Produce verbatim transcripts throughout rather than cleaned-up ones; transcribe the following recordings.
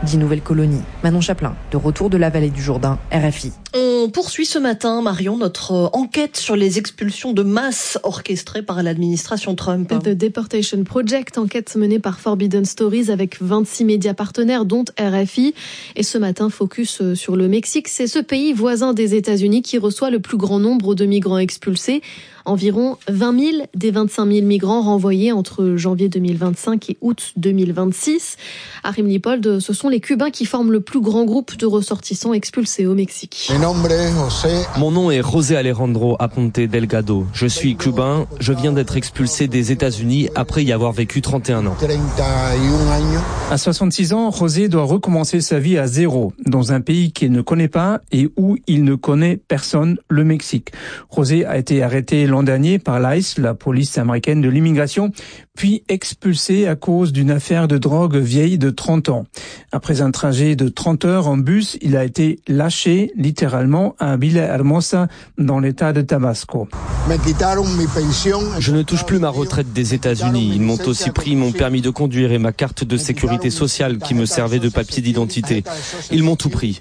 dix nouvelles colonies. Manon Chaplin, de retour de la vallée du Jourdain, R F I. On poursuit ce matin, Marion, notre enquête sur les expulsions de masse orchestrées par l'administration Trump. The Deportation Project, enquête menée par Forbidden Stories avec vingt-six médias partenaires, dont R F I. Et ce matin, focus sur le Mexique. C'est ce pays voisin des États-Unis qui reçoit le plus grand nombre de migrants expulsés. Environ vingt mille des vingt-cinq mille migrants renvoyés entre janvier deux mille vingt-cinq et août deux mille vingt-six. Arim Lipold, ce sont les Cubains qui forment le plus grand groupe de ressortissants expulsés au Mexique. Mon nom est José Alejandro Aponte Delgado. Je suis cubain. Je viens d'être expulsé des États-Unis après y avoir vécu trente et un ans. À soixante-six ans, José doit recommencer sa vie à zéro, dans un pays qu'il ne connaît pas et où il ne connaît personne, le Mexique. José a été arrêté l'an dernier par l'I C E, la police américaine de l'immigration, puis expulsé à cause d'une affaire de drogue vieille de trente ans. Après un trajet de trente heures en bus, il a été lâché littéralement à Villahermosa, dans l'état de Tabasco. Je ne touche plus ma retraite des États-Unis. Ils m'ont aussi pris mon permis de conduire et ma carte de sécurité sociale qui me servait de papier d'identité. Ils m'ont tout pris.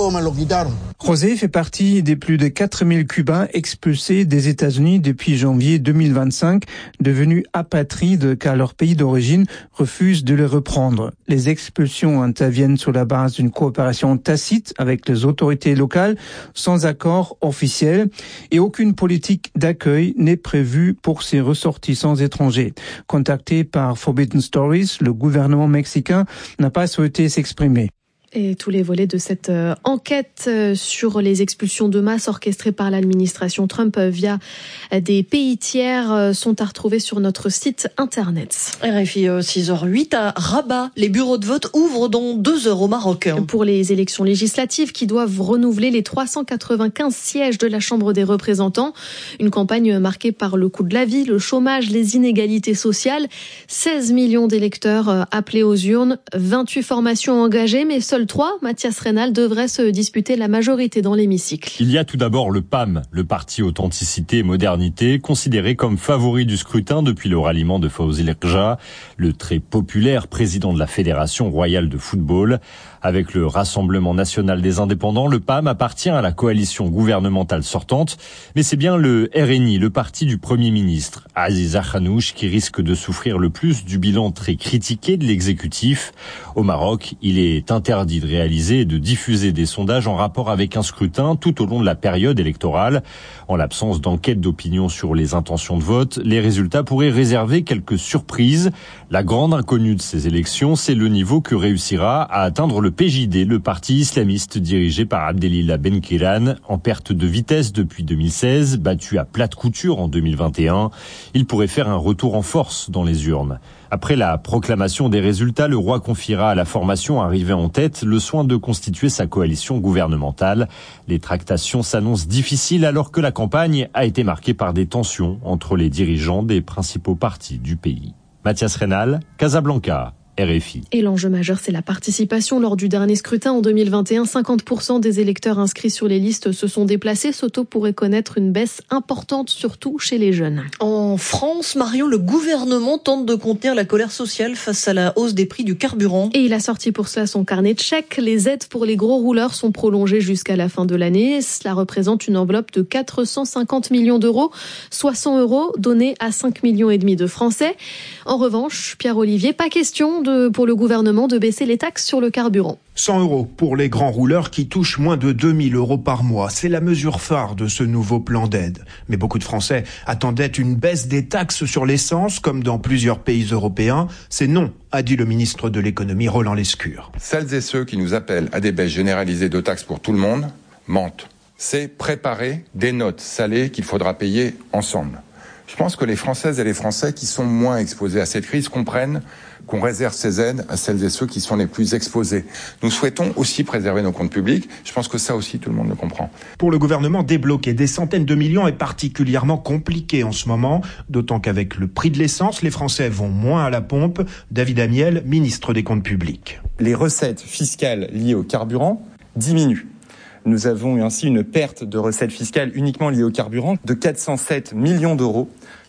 José fait partie des plus de quatre mille Cubains expulsés des États-Unis depuis janvier deux mille vingt-cinq, devenus apatrides car leur pays d'origine refuse de les reprendre. Les expulsions interviennent sur la base d'une coopération tacite avec les autorités locales, sans accord officiel, et aucune politique d'accueil n'est prévue pour ces ressortissants étrangers. Contacté par Forbidden Stories, le gouvernement mexicain n'a pas souhaité s'exprimer. Et tous les volets de cette euh, enquête euh, sur les expulsions de masse orchestrées par l'administration Trump euh, via euh, des pays tiers euh, sont à retrouver sur notre site internet. R F I euh, six heures huit à Rabat. Les bureaux de vote ouvrent dans deux heures au Maroc. Pour les élections législatives qui doivent renouveler les trois cent quatre-vingt-quinze sièges de la Chambre des représentants. Une campagne marquée par le coût de la vie, le chômage, les inégalités sociales. seize millions d'électeurs euh, appelés aux urnes, vingt-huit formations engagées, mais seuls trois, Mathias Reynal, devrait se disputer la majorité dans l'hémicycle. Il y a tout d'abord le P A M, le parti Authenticité et Modernité, considéré comme favori du scrutin depuis le ralliement de Fawzi Lekja, le très populaire président de la Fédération royale de football. Avec le Rassemblement national des indépendants, le P A M appartient à la coalition gouvernementale sortante, mais c'est bien le R N I, le parti du Premier ministre, Aziza Khanouch, qui risque de souffrir le plus du bilan très critiqué de l'exécutif. Au Maroc, il est interdit de réaliser et de diffuser des sondages en rapport avec un scrutin tout au long de la période électorale. En l'absence d'enquête d'opinion sur les intentions de vote, les résultats pourraient réserver quelques surprises. La grande inconnue de ces élections, c'est le niveau que réussira à atteindre le P J D, le parti islamiste dirigé par Abdelillah Benkiran, en perte de vitesse depuis deux mille seize, battu à plate couture en deux mille vingt et un. Il pourrait faire un retour en force dans les urnes. Après la proclamation des résultats, le roi confiera à la formation arrivée en tête le soin de constituer sa coalition gouvernementale. Les tractations s'annoncent difficiles alors que la campagne a été marquée par des tensions entre les dirigeants des principaux partis du pays. Mathias Reynal, Casablanca. R F I. Et l'enjeu majeur, c'est la participation. Lors du dernier scrutin en deux mille vingt et un, cinquante pour cent des électeurs inscrits sur les listes se sont déplacés. Ce taux pourrait connaître une baisse importante, surtout chez les jeunes. En France, Marion, le gouvernement tente de contenir la colère sociale face à la hausse des prix du carburant. Et il a sorti pour cela son carnet de chèques. Les aides pour les gros rouleurs sont prolongées jusqu'à la fin de l'année. Cela représente une enveloppe de quatre cent cinquante millions d'euros, soit cent euros donnés à cinq millions et demi de Français. En revanche, Pierre-Olivier, pas question de pour le gouvernement de baisser les taxes sur le carburant. cent euros pour les grands rouleurs qui touchent moins de deux mille euros par mois. C'est la mesure phare de ce nouveau plan d'aide. Mais beaucoup de Français attendaient une baisse des taxes sur l'essence, comme dans plusieurs pays européens. C'est non, a dit le ministre de l'économie Roland Lescure. Celles et ceux qui nous appellent à des baisses généralisées de taxes pour tout le monde mentent. C'est préparer des notes salées qu'il faudra payer ensemble. Je pense que les Françaises et les Français qui sont moins exposés à cette crise comprennent qu'on réserve ces aides à celles et ceux qui sont les plus exposés. Nous souhaitons aussi préserver nos comptes publics. Je pense que ça aussi, tout le monde le comprend. Pour le gouvernement, débloquer des centaines de millions est particulièrement compliqué en ce moment, d'autant qu'avec le prix de l'essence, les Français vont moins à la pompe. David Amiel, ministre des Comptes publics. Les recettes fiscales liées au carburant diminuent. Nous avons eu ainsi une perte de recettes fiscales uniquement liées au carburant de quatre cent sept millions d'euros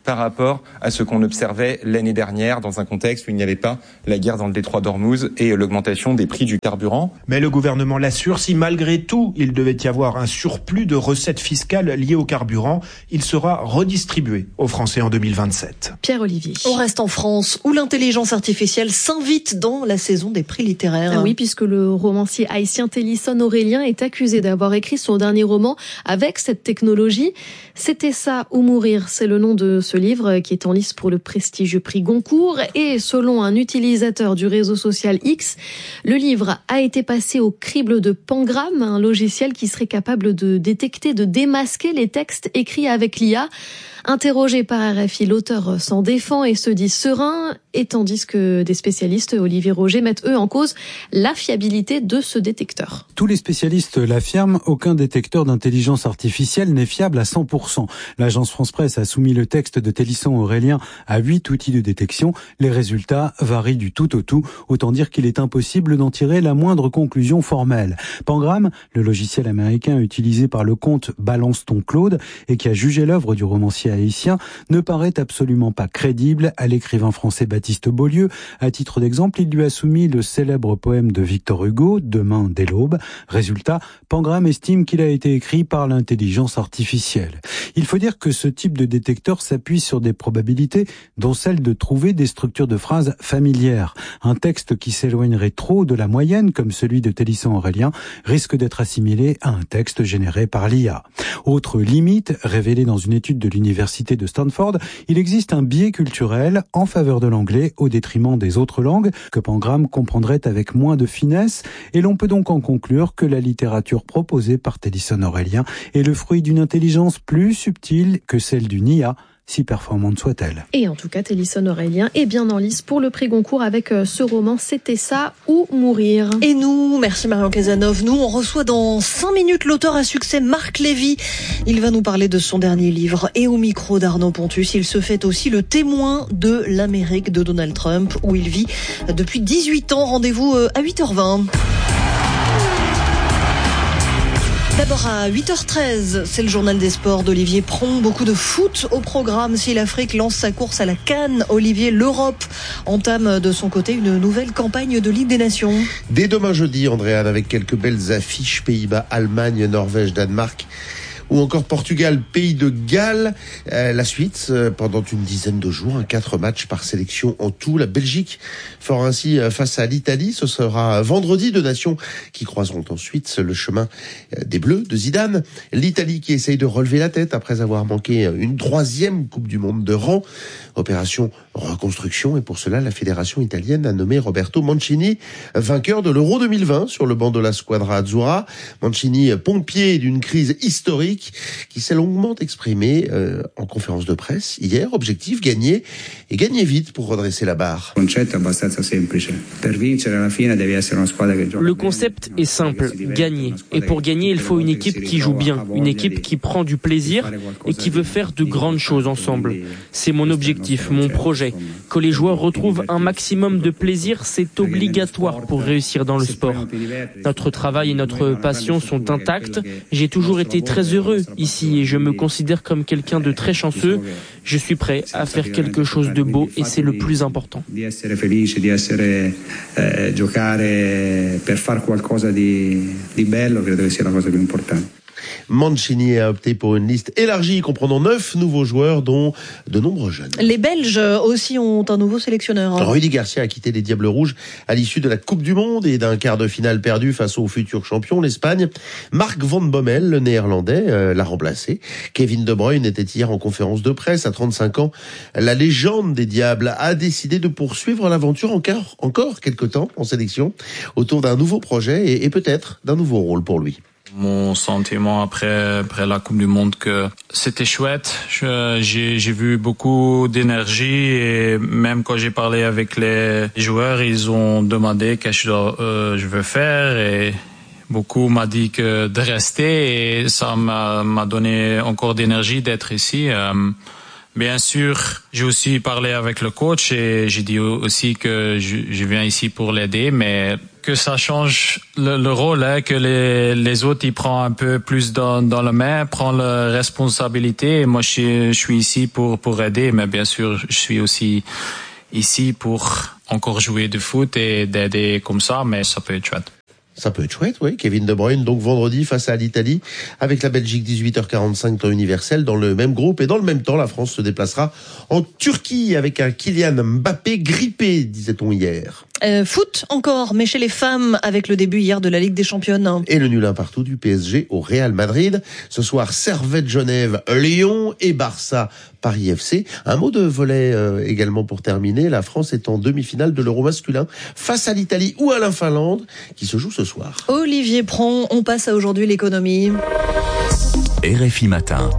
par rapport à ce qu'on observait l'année dernière dans un contexte où il n'y avait pas la guerre dans le détroit d'Ormuz et l'augmentation des prix du carburant. Mais le gouvernement l'assure, si malgré tout il devait y avoir un surplus de recettes fiscales liées au carburant, il sera redistribué aux Français en deux mille vingt-sept. Pierre Olivier. On reste en France où l'intelligence artificielle s'invite dans la saison des prix littéraires. Ah oui, puisque le romancier haïtien Télisson Aurélien est accusé d'avoir écrit son dernier roman avec cette technologie. C'était ça ou mourir, c'est le nom de ce livre qui est en lice pour le prestigieux prix Goncourt. Et selon un utilisateur du réseau social X, le livre a été passé au crible de Pangram, un logiciel qui serait capable de détecter, de démasquer les textes écrits avec l'I A. Interrogé par R F I, l'auteur s'en défend et se dit serein, et tandis que des spécialistes, Olivier Roger, mettent eux en cause la fiabilité de ce détecteur. Tous les spécialistes l'affirment, aucun détecteur d'intelligence artificielle n'est fiable à cent pour cent. L'agence France-Presse a soumis le texte de Télisson Aurélien à huit outils de détection. Les résultats varient du tout au tout, autant dire qu'il est impossible d'en tirer la moindre conclusion formelle. Pangram, le logiciel américain utilisé par le compte Balance ton Claude et qui a jugé l'œuvre du romancier haïtien, ne paraît absolument pas crédible à l'écrivain français Baptiste Beaulieu. À titre d'exemple, il lui a soumis le célèbre poème de Victor Hugo, Demain dès l'aube. Résultat, Pangram estime qu'il a été écrit par l'intelligence artificielle. Il faut dire que ce type de détecteur s'appuie sur des probabilités, dont celle de trouver des structures de phrases familières. Un texte qui s'éloignerait trop de la moyenne, comme celui de Télisson Aurélien, risque d'être assimilé à un texte généré par l'I A. Autre limite, révélée dans une étude de l'université de Stanford, il existe un biais culturel en faveur de l'anglais au détriment des autres langues que Pangram comprendrait avec moins de finesse, et l'on peut donc en conclure que la littérature proposée par Télisson Aurélien est le fruit d'une intelligence plus subtile que celle d'une I A, si performante soit-elle. Et en tout cas, Télisson Aurélien est bien en lice pour le prix Goncourt avec ce roman C'était ça ou mourir. Et nous, merci Marion Cazeneuve, nous on reçoit dans cinq minutes l'auteur à succès Marc Lévy. Il va nous parler de son dernier livre et au micro d'Arnaud Pontus, il se fait aussi le témoin de l'Amérique de Donald Trump où il vit depuis dix-huit ans. Rendez-vous à huit heures vingt. D'abord à huit heures treize, c'est le journal des sports d'Olivier Pron. Beaucoup de foot au programme. Si l'Afrique lance sa course à la CAN, Olivier, l'Europe entame de son côté une nouvelle campagne de Ligue des Nations. Dès demain jeudi, Andréane, avec quelques belles affiches, Pays-Bas, Allemagne, Norvège, Danemark ou encore Portugal, Pays de Galles. Euh, la suite, euh, pendant une dizaine de jours, hein, quatre matchs par sélection en tout. La Belgique fera ainsi euh, face à l'Italie. Ce sera vendredi, deux nations qui croiseront ensuite le chemin euh, des Bleus de Zidane. L'Italie qui essaye de relever la tête après avoir manqué une troisième Coupe du Monde de rang. Opération reconstruction, et pour cela, la fédération italienne a nommé Roberto Mancini vainqueur de l'Euro deux mille vingt sur le banc de la Squadra Azzurra. Mancini, pompier d'une crise historique, qui s'est longuement exprimé euh, en conférence de presse hier. Objectif, gagner, et gagner vite pour redresser la barre. Le concept est simple, gagner. Et pour gagner, il faut une équipe qui joue bien, une équipe qui prend du plaisir et qui veut faire de grandes choses ensemble. C'est mon objectif, mon projet. Que les joueurs retrouvent un maximum de plaisir, c'est obligatoire pour réussir dans le sport. Notre travail et notre passion sont intacts. J'ai toujours été très heureux ici et je me considère comme quelqu'un de très chanceux. Je suis prêt à faire quelque chose de beau et c'est le plus important. Mancini a opté pour une liste élargie comprenant neuf nouveaux joueurs, dont de nombreux jeunes. Les Belges aussi ont un nouveau sélectionneur. Rudy Garcia a quitté les Diables Rouges à l'issue de la Coupe du Monde et d'un quart de finale perdu face au futur champion, l'Espagne. Marc Van Bommel, le néerlandais, euh, l'a remplacé. Kevin De Bruyne était hier en conférence de presse. À trente-cinq ans, la légende des Diables a décidé de poursuivre l'aventure encore, encore quelque temps en sélection autour d'un nouveau projet et, et peut-être d'un nouveau rôle pour lui. Mon sentiment après, après la Coupe du Monde, que c'était chouette. Je, j'ai, j'ai vu beaucoup d'énergie et même quand j'ai parlé avec les joueurs, ils ont demandé qu'est-ce que je, euh, je veux faire et beaucoup m'a dit que de rester et ça m'a, m'a donné encore d'énergie d'être ici. Euh, Bien sûr, j'ai aussi parlé avec le coach et j'ai dit aussi que je, je viens ici pour l'aider, mais que ça change le, le rôle, hein, que les, les autres ils prennent un peu plus dans, dans la main, prennent la responsabilité. Et moi, je suis, je suis ici pour, pour aider, mais bien sûr, je suis aussi ici pour encore jouer du foot et d'aider comme ça, mais ça peut être chouette. Ça peut être chouette, oui. Kevin De Bruyne, donc vendredi face à l'Italie, avec la Belgique, dix-huit heures quarante-cinq temps universel, dans le même groupe. Et dans le même temps, la France se déplacera en Turquie avec un Kylian Mbappé grippé, disait-on hier. Euh, foot encore, mais chez les femmes, avec le début hier de la Ligue des Championnes. Et le nul un partout du P S G au Real Madrid. Ce soir, Servette Genève, Lyon et Barça, Paris F C. Un mot de volley euh, également pour terminer. La France est en demi-finale de l'Euro masculin face à l'Italie ou à la Finlande, qui se joue ce soir. Olivier Pron, on passe à aujourd'hui l'économie. R F I Matin.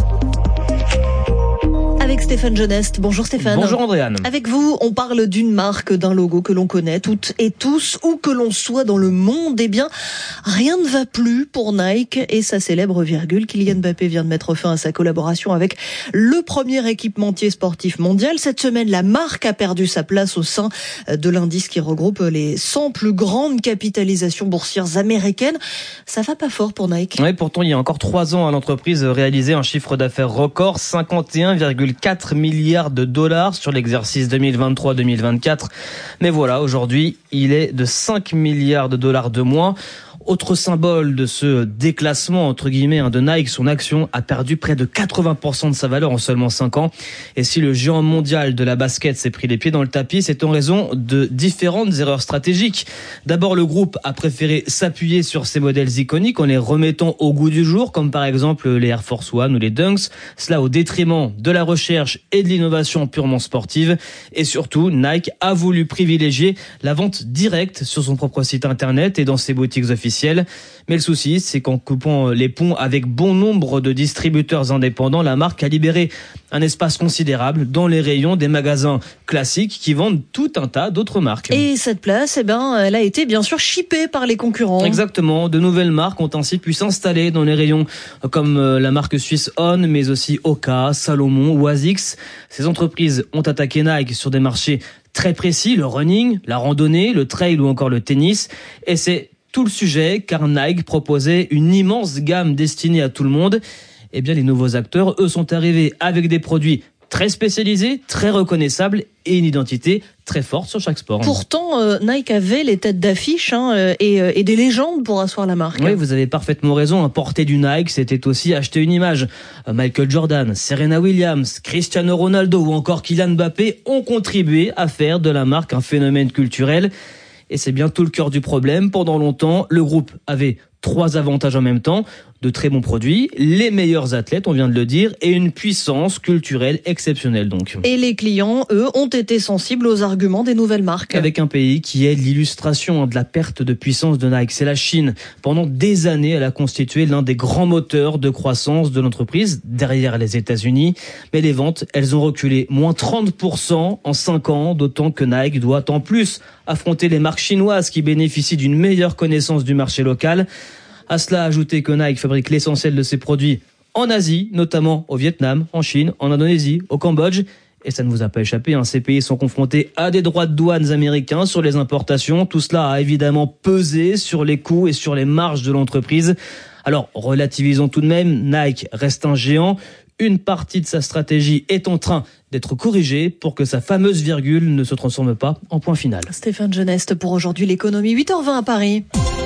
Avec Stéphane Genest. Bonjour Stéphane. Bonjour Andréane. Avec vous, on parle d'une marque, d'un logo que l'on connaît toutes et tous, où que l'on soit dans le monde. Eh bien, rien ne va plus pour Nike et sa célèbre virgule. Kylian Mbappé vient de mettre fin à sa collaboration avec le premier équipementier sportif mondial. Cette semaine, la marque a perdu sa place au sein de l'indice qui regroupe les cent plus grandes capitalisations boursières américaines. Ça va pas fort pour Nike. Oui, pourtant, il y a encore trois ans, l'entreprise réalisait un chiffre d'affaires record, cinquante et un virgule quatre milliards de dollars sur l'exercice deux mille vingt-trois deux mille vingt-quatre. Mais voilà, aujourd'hui, il est de cinq milliards de dollars de moins. Autre symbole de ce déclassement, entre guillemets, hein, de Nike, son action a perdu près de quatre-vingts pour cent de sa valeur en seulement cinq ans. Et si le géant mondial de la basket s'est pris les pieds dans le tapis, c'est en raison de différentes erreurs stratégiques. D'abord, le groupe a préféré s'appuyer sur ses modèles iconiques en les remettant au goût du jour, comme par exemple les Air Force One ou les Dunks, cela au détriment de la recherche et de l'innovation purement sportive. Et surtout, Nike a voulu privilégier la vente directe sur son propre site internet et dans ses boutiques officielles. Mais le souci, c'est qu'en coupant les ponts avec bon nombre de distributeurs indépendants, la marque a libéré un espace considérable dans les rayons des magasins classiques qui vendent tout un tas d'autres marques. Et cette place, eh ben, elle a été bien sûr chippée par les concurrents. Exactement. De nouvelles marques ont ainsi pu s'installer dans les rayons comme la marque suisse On, mais aussi Oka, Salomon ou Asics. Ces entreprises ont attaqué Nike sur des marchés très précis, le running, la randonnée, le trail ou encore le tennis. Et c'est tout le sujet, car Nike proposait une immense gamme destinée à tout le monde. Eh bien, les nouveaux acteurs, eux, sont arrivés avec des produits très spécialisés, très reconnaissables et une identité très forte sur chaque sport. Pourtant, euh, Nike avait les têtes d'affiche hein, et, euh, et des légendes pour asseoir la marque. Oui, vous avez parfaitement raison. Porter du Nike, c'était aussi acheter une image. Michael Jordan, Serena Williams, Cristiano Ronaldo ou encore Kylian Mbappé ont contribué à faire de la marque un phénomène culturel. Et c'est bien tout le cœur du problème. Pendant longtemps, le groupe avait trois avantages en même temps. De très bons produits, les meilleurs athlètes, on vient de le dire, et une puissance culturelle exceptionnelle donc. Et les clients, eux, ont été sensibles aux arguments des nouvelles marques. Avec un pays qui est l'illustration de la perte de puissance de Nike, c'est la Chine. Pendant des années, elle a constitué l'un des grands moteurs de croissance de l'entreprise, derrière les États-Unis. Mais les ventes, elles ont reculé, moins trente pour cent en cinq ans, d'autant que Nike doit en plus affronter les marques chinoises qui bénéficient d'une meilleure connaissance du marché local. À cela, ajouter que Nike fabrique l'essentiel de ses produits en Asie, notamment au Vietnam, en Chine, en Indonésie, au Cambodge. Et ça ne vous a pas échappé, hein, ces pays sont confrontés à des droits de douane américains sur les importations. Tout cela a évidemment pesé sur les coûts et sur les marges de l'entreprise. Alors, relativisons tout de même, Nike reste un géant. Une partie de sa stratégie est en train d'être corrigée pour que sa fameuse virgule ne se transforme pas en point final. Stéphane Genest pour aujourd'hui l'économie, huit heures vingt à Paris.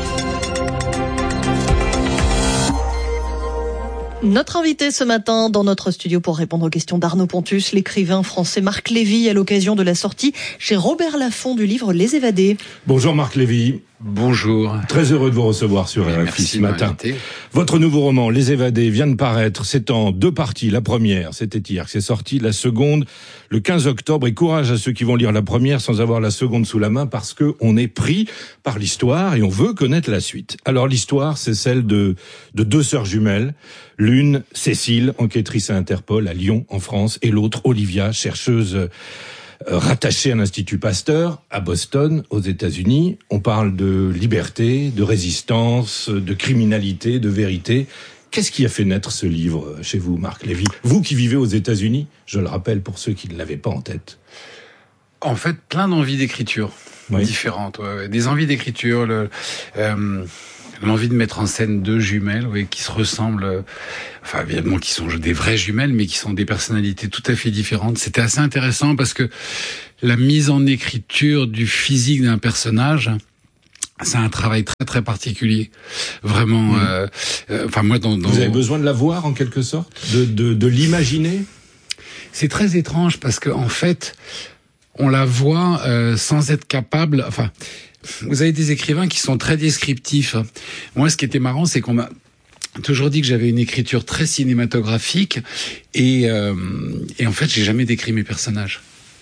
Notre invité ce matin dans notre studio pour répondre aux questions d'Arnaud Pontus, l'écrivain français Marc Lévy, à l'occasion de la sortie chez Robert Laffont du livre Les Évadés. Bonjour Marc Lévy. Bonjour. Très heureux de vous recevoir sur R F I ce matin. Votre nouveau roman, Les Évadés, vient de paraître. C'est en deux parties. La première, c'était hier que c'est sorti. La seconde, le quinze octobre. Et courage à ceux qui vont lire la première sans avoir la seconde sous la main, parce que on est pris par l'histoire et on veut connaître la suite. Alors l'histoire, c'est celle de, de deux sœurs jumelles. L'une, Cécile, enquêtrice à Interpol à Lyon, en France, et l'autre, Olivia, chercheuse rattachée à l'Institut Pasteur, à Boston, aux États-Unis. On parle de liberté, de résistance, de criminalité, de vérité. Qu'est-ce qui a fait naître ce livre chez vous, Marc Lévy? Vous qui vivez aux États-Unis, je le rappelle pour ceux qui ne l'avaient pas en tête. En fait, plein d'envie d'écriture. Oui. Différentes, ouais, ouais. Des envies d'écriture, le, euh, l'envie de mettre en scène deux jumelles, oui, qui se ressemblent, euh, enfin évidemment qui sont des vraies jumelles, mais qui sont des personnalités tout à fait différentes. C'était assez intéressant parce que la mise en écriture du physique d'un personnage, c'est un travail très très particulier, vraiment. Mmh. Euh, euh, enfin moi, dans, dans vous avez besoin de la voir en quelque sorte, de de, de l'imaginer. C'est très étrange parce que en fait, on la voit euh, sans être capable. Enfin, vous avez des écrivains qui sont très descriptifs. Moi, ce qui était marrant, c'est qu'on m'a toujours dit que j'avais une écriture très cinématographique et euh, et en fait, j'ai jamais décrit mes personnages.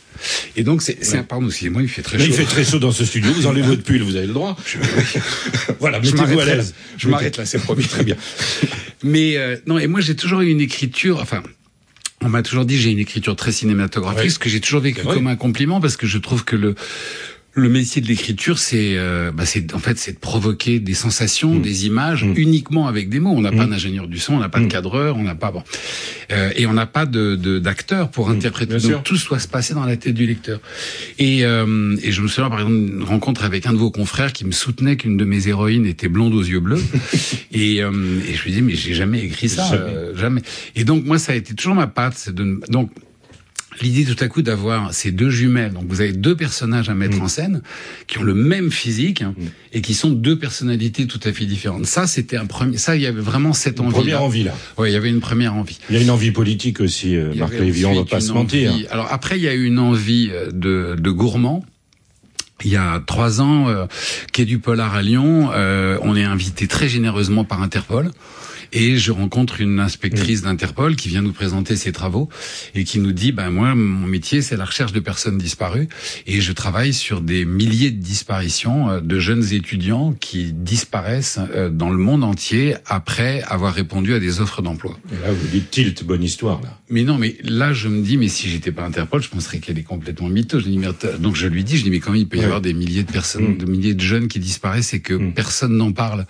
Et donc c'est, c'est ouais. pardon, excusez-moi, il fait très chaud. Mais il fait très chaud dans ce studio. Vous enlevez votre pull, vous avez le droit. Je, voilà, mettez-vous à l'aise. Je m'arrête là, c'est promis. Très bien. Mais euh, non, et moi j'ai toujours eu une écriture. Enfin, on m'a toujours dit que j'ai une écriture très cinématographique, ouais. ce que j'ai toujours vécu ouais. comme un compliment parce que je trouve que le Le métier de l'écriture, c'est, euh, bah, c'est en fait, c'est de provoquer des sensations, mmh. des images, mmh. uniquement avec des mots. On n'a mmh. pas d'ingénieur du son, on n'a pas mmh. de cadreur, on n'a pas bon, euh, et on n'a pas de, de d'acteur pour mmh. interpréter. Bien Donc sûr. Tout doit se passer dans la tête du lecteur. Et, euh, et je me souviens par exemple d'une rencontre avec un de vos confrères qui me soutenait qu'une de mes héroïnes était blonde aux yeux bleus. et, euh, et je lui dis mais j'ai jamais écrit ça, jamais. Euh, jamais. Et donc moi ça a été toujours ma patte, c'est de donc. L'idée tout à coup d'avoir ces deux jumelles, donc vous avez deux personnages à mettre mmh. en scène qui ont le même physique hein, mmh. et qui sont deux personnalités tout à fait différentes. Ça, c'était un premier. Ça, il y avait vraiment cette envie. Une première envie là. Oui, il y avait une première envie. Il y a une envie politique aussi, euh, Marc Lévy. On ne va pas se mentir. Envie... Alors après, il y a eu une envie de, de gourmand. Il y a trois ans, euh, quai du Polar à Lyon, euh, on est invité très généreusement par Interpol. Et je rencontre une inspectrice mmh. d'Interpol qui vient nous présenter ses travaux et qui nous dit, ben moi, mon métier, c'est la recherche de personnes disparues et je travaille sur des milliers de disparitions de jeunes étudiants qui disparaissent dans le monde entier après avoir répondu à des offres d'emploi. Et là, vous dites tilt, bonne histoire, là. Mais non, mais là, je me dis, mais si j'étais pas Interpol, je penserais qu'elle est complètement mytho. Je dis, mais, donc je lui dis, je dis, mais comment il peut y ouais. avoir des milliers de personnes, mmh. de milliers de jeunes qui disparaissent et que mmh. personne n'en parle?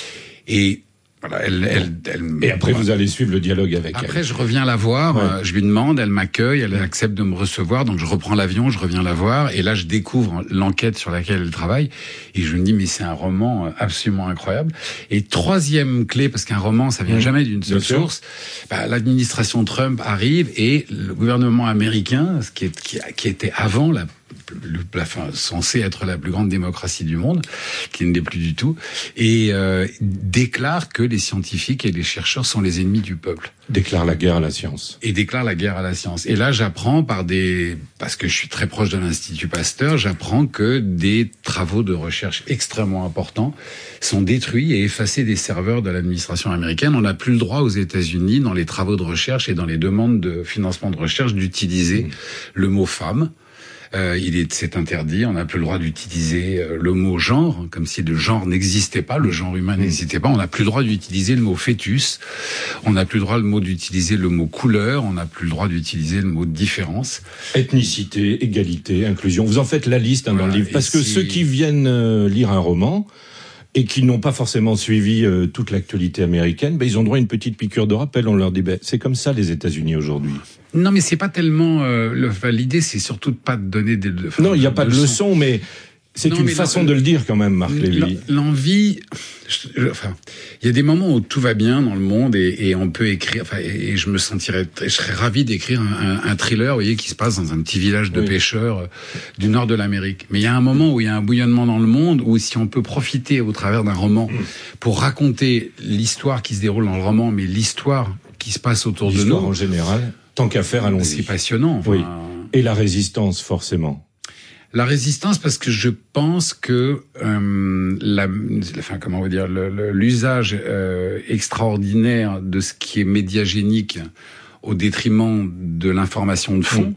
Et Voilà, elle, elle, elle, et après, vous allez suivre le dialogue avec après, elle. Après, je reviens la voir, ouais. euh, je lui demande, elle m'accueille, elle accepte de me recevoir, donc je reprends l'avion, je reviens la voir, et là, je découvre l'enquête sur laquelle elle travaille, et je me dis, mais c'est un roman absolument incroyable. Et troisième clé, parce qu'un roman, ça vient mmh. jamais d'une seule Bien source, bah, l'administration Trump arrive, et le gouvernement américain, ce qui, est, qui, qui était avant la Le, la, enfin, censé être la plus grande démocratie du monde, qui ne l'est plus du tout, et euh, déclare que les scientifiques et les chercheurs sont les ennemis du peuple. Déclare la guerre à la science. Et déclare la guerre à la science. Et là, j'apprends par des, parce que je suis très proche de l'Institut Pasteur, j'apprends que des travaux de recherche extrêmement importants sont détruits et effacés des serveurs de l'administration américaine. On n'a plus le droit aux États-Unis, dans les travaux de recherche et dans les demandes de financement de recherche, d'utiliser mmh. le mot femme. Euh, il est, c'est interdit. On n'a plus le droit d'utiliser euh, le mot genre, comme si le genre n'existait pas, le genre humain n'existait pas. On n'a plus le droit d'utiliser le mot fœtus. On n'a plus le droit le mot d'utiliser le mot couleur. On n'a plus le droit d'utiliser le mot différence. Ethnicité, égalité, inclusion. Vous en faites la liste hein, voilà, dans le livre, parce que si... ceux qui viennent euh, lire un roman et qui n'ont pas forcément suivi euh, toute l'actualité américaine, ben, ils ont droit à une petite piqûre de rappel. On leur dit, ben, c'est comme ça les États-Unis aujourd'hui. Non, mais c'est pas tellement euh, le, enfin, l'idée, c'est surtout de pas de donner des. De, non, il n'y a pas de leçon, mais c'est non, une mais façon de le dire quand même, Marc Lévy. L'envie, je, enfin, il y a des moments où tout va bien dans le monde et, et on peut écrire. Enfin, et, et je me sentirais, je serais ravi d'écrire un, un, un thriller, vous voyez, qui se passe dans un petit village de oui. pêcheurs euh, du nord de l'Amérique. Mais il y a un moment où il y a un bouillonnement dans le monde où si on peut profiter au travers d'un roman mmh. pour raconter l'histoire qui se déroule dans le roman, mais l'histoire qui se passe autour de nous. L'histoire en général. Tant qu'à faire, allons-y. C'est passionnant. Enfin... Oui. Et la résistance, forcément. La résistance, parce que je pense que euh, la, enfin comment on va dire, le, le, l'usage euh, extraordinaire de ce qui est médiagénique au détriment de l'information de fond. Mmh.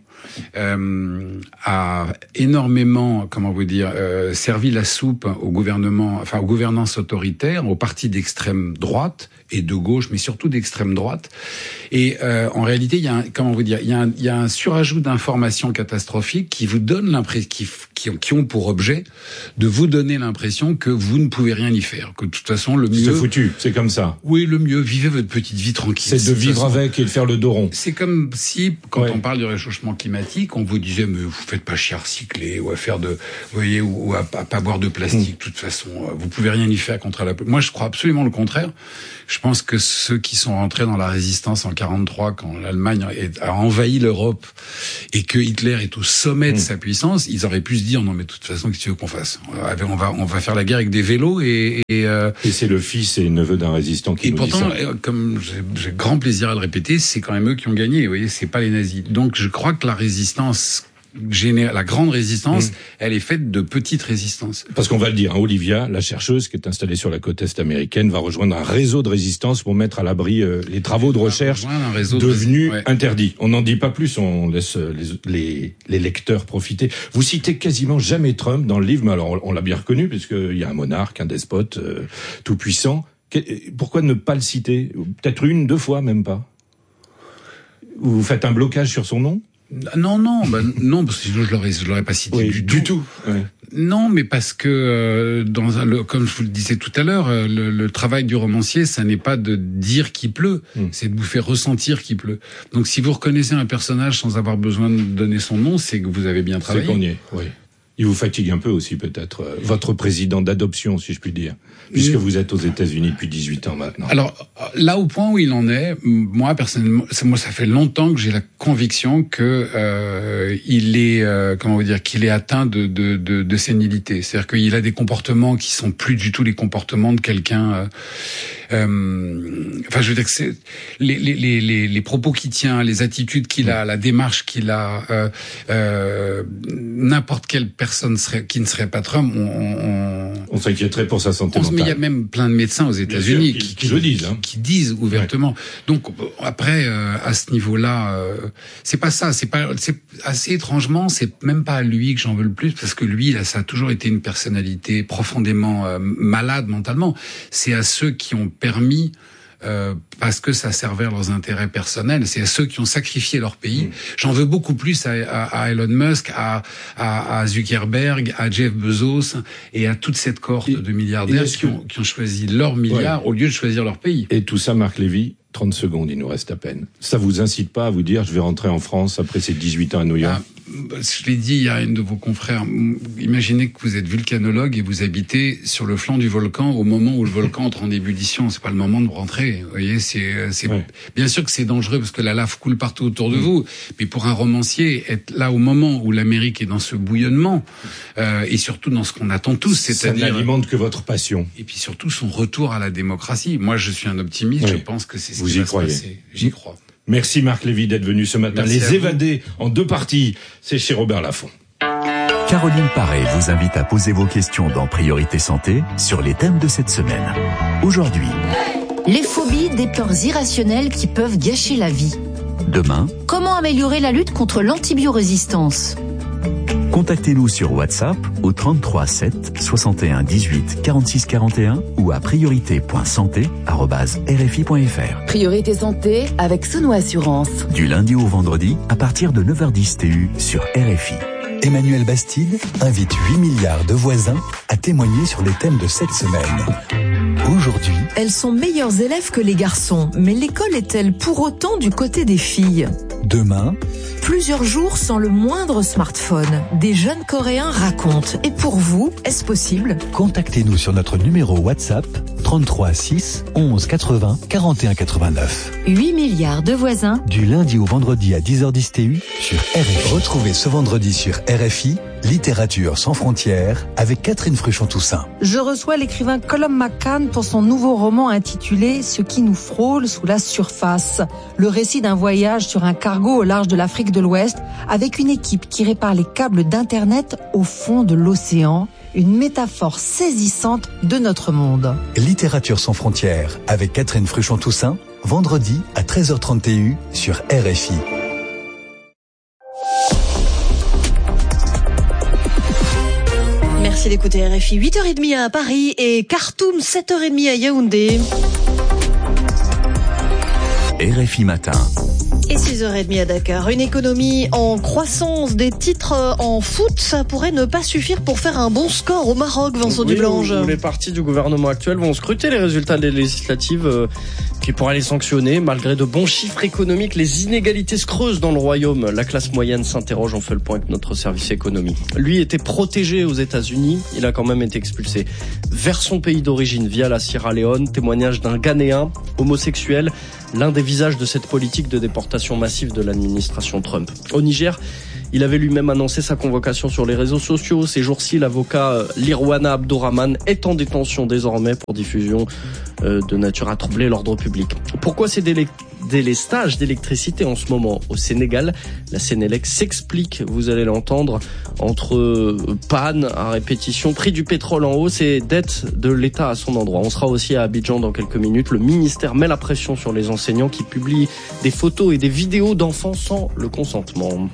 Euh, a énormément, comment vous dire, euh, servi la soupe au gouvernement, enfin aux gouvernances autoritaires, aux partis d'extrême droite et de gauche, mais surtout d'extrême droite. Et euh, en réalité, il y a, un, comment vous dire, il y a un, il y a un surajout d'informations catastrophiques qui vous donnent l'impression, qui, qui, ont, qui ont pour objet de vous donner l'impression que vous ne pouvez rien y faire, que de toute façon le mieux. C'est foutu, c'est comme ça. Oui, le mieux, vivez votre petite vie tranquille. C'est de vivre façon, avec et de faire le dos rond. C'est comme si, quand ouais. on parle du réchauffement climatique, on vous disait mais vous faites pas chier à recycler ou à faire de, vous voyez, ou, ou à, à pas boire de plastique. De toute façon, vous pouvez rien y faire contre la. Moi, je crois absolument le contraire. Je pense que ceux qui sont rentrés dans la résistance en quarante-trois, quand l'Allemagne a envahi l'Europe et que Hitler est au sommet de mmh. sa puissance, ils auraient pu se dire non mais de toute façon qu'est-ce que tu veux qu'on fasse ? On va on va faire la guerre avec des vélos et et, euh, et c'est le fils et neveu d'un résistant qui et nous pourtant, dit ça. Comme j'ai, j'ai grand plaisir à le répéter, c'est quand même eux qui ont gagné. Vous voyez, c'est pas les nazis. Donc je crois que la résistance la grande résistance, mmh. elle est faite de petites résistances. Parce qu'on va le dire, hein, Olivia, la chercheuse qui est installée sur la côte est américaine, va rejoindre un réseau de résistance pour mettre à l'abri euh, les travaux de recherche devenus de... ouais. interdits. On n'en dit pas plus, on laisse les, les, les lecteurs profiter. Vous citez quasiment jamais Trump dans le livre, mais alors on, on l'a bien reconnu, puisqu'il y a un monarque, un despote euh, tout puissant. Pourquoi ne pas le citer ? Peut-être une, deux fois, même pas. Vous faites un blocage sur son nom ? Non, non, bah, non, parce que sinon je l'aurais, je l'aurais pas cité oui, du, du tout. tout. Ouais. Non, mais parce que euh, dans un, le, comme je vous le disais tout à l'heure, le, le travail du romancier, ça n'est pas de dire qu'il pleut, mmh. c'est de vous faire ressentir qu'il pleut. Donc, si vous reconnaissez un personnage sans avoir besoin de donner son nom, c'est que vous avez bien travaillé. C'est qu'on y est, oui. Il vous fatigue un peu aussi, peut-être, euh, votre président d'adoption, si je puis dire, puisque vous êtes aux États-Unis depuis dix-huit ans maintenant. Alors, là, au point où il en est, moi, personnellement, ça, moi, ça fait longtemps que j'ai la conviction que euh, il est, euh, comment vous dire, qu'il est atteint de, de, de, de sénilité. C'est-à-dire qu'il a des comportements qui sont plus du tout les comportements de quelqu'un. Euh, euh, enfin, je veux dire que c'est les, les, les, les propos qu'il tient, les attitudes qu'il a, la démarche qu'il a, euh, euh, n'importe quelle personne personne serait, qui ne serait pas Trump, on, on, on s'inquiéterait pour sa santé mentale. Mais il y a même plein de médecins aux États-Unis qui, qui, qui, qui le disent, hein. qui disent ouvertement. Ouais. Donc après, euh, à ce niveau-là, euh, c'est pas ça. C'est pas, c'est assez étrangement, c'est même pas à lui que j'en veux le plus, parce que lui, là, ça a toujours été une personnalité profondément euh, malade mentalement. C'est à ceux qui ont permis. Euh, parce que ça servait à leurs intérêts personnels. C'est à ceux qui ont sacrifié leur pays. Mmh. J'en veux beaucoup plus à, à, à Elon Musk, à, à, à Zuckerberg, à Jeff Bezos et à toute cette cohorte et, de milliardaires qui ont, qui ont choisi leur milliard ouais. au lieu de choisir leur pays. Et tout ça, Marc Lévy, trente secondes, il nous reste à peine. Ça vous incite pas à vous dire, je vais rentrer en France après ces dix-huit ans à New York? Ah. Je l'ai dit, il y a une de vos confrères. Imaginez que vous êtes vulcanologue et vous habitez sur le flanc du volcan au moment où le volcan entre en ébullition. C'est pas le moment de rentrer. Vous voyez, c'est, c'est ouais. bien sûr que c'est dangereux parce que la lave coule partout autour de mmh. vous. Mais pour un romancier, être là au moment où l'Amérique est dans ce bouillonnement euh, et surtout dans ce qu'on attend tous, c'est-à-dire ça n'alimente que votre passion. Et puis surtout son retour à la démocratie. Moi, je suis un optimiste. Oui. Je pense que c'est ce vous qui y va croyez. se passer. J'y crois. Merci Marc Lévy d'être venu ce matin. Merci Les Évadés en deux parties, c'est chez Robert Laffont. Caroline Paré vous invite à poser vos questions dans Priorité Santé sur les thèmes de cette semaine. Aujourd'hui, les phobies, des peurs irrationnelles qui peuvent gâcher la vie. Demain, comment améliorer la lutte contre l'antibiorésistance? Contactez-nous sur WhatsApp au trente-trois sept soixante et un dix-huit quarante-six quarante et un ou à priorité point santé arobase r f i point f r. Priorité Santé avec Sono Assurance. Du lundi au vendredi à partir de neuf heures dix T U sur R F I. Emmanuel Bastide invite huit milliards de voisins à témoigner sur les thèmes de cette semaine. Aujourd'hui, elles sont meilleures élèves que les garçons, mais l'école est-elle pour autant du côté des filles? Demain, plusieurs jours sans le moindre smartphone. Des jeunes Coréens racontent. Et pour vous, est-ce possible? Contactez-nous sur notre numéro WhatsApp trente-trois six onze quatre-vingts quarante et un quatre-vingt-neuf. huit milliards de voisins. Du lundi au vendredi à dix heures dix T U sur R F I. Retrouvez ce vendredi sur R F I Littérature sans frontières avec Catherine Fruchon-Toussaint. Je reçois l'écrivain Colum McCann pour son nouveau roman intitulé « Ce qui nous frôle sous la surface ». Le récit d'un voyage sur un cargo au large de l'Afrique de l'Ouest avec une équipe qui répare les câbles d'Internet au fond de l'océan. Une métaphore saisissante de notre monde. Littérature sans frontières avec Catherine Fruchon-Toussaint, vendredi à treize heures trente T U sur R F I. Merci d'écouter R F I. huit heures trente à Paris et Khartoum, sept heures trente à Yaoundé. R F I Matin. Et six heures trente à Dakar. Une économie en croissance, des titres en foot, ça pourrait ne pas suffire pour faire un bon score au Maroc, Vincent oui, Dublange. Où les partis du gouvernement actuel vont scruter les résultats des législatives Puis pour aller sanctionner, malgré de bons chiffres économiques, les inégalités se creusent dans le royaume. La classe moyenne s'interroge, on fait le point avec notre service économie. Lui était protégé aux États-Unis, il a quand même été expulsé vers son pays d'origine via la Sierra Leone. Témoignage d'un Ghanéen homosexuel, l'un des visages de cette politique de déportation massive de l'administration Trump. Au Niger, il avait lui-même annoncé sa convocation sur les réseaux sociaux. Ces jours-ci, l'avocat Lirwana Abdourahmane est en détention désormais pour diffusion euh, de nature à troubler l'ordre public. Pourquoi ces délais délestages d'électricité en ce moment au Sénégal? La Sénélec s'explique, vous allez l'entendre, entre panne à répétition, prix du pétrole en hausse et dette de l'État à son endroit. On sera aussi à Abidjan dans quelques minutes. Le ministère met la pression sur les enseignants qui publient des photos et des vidéos d'enfants sans le consentement.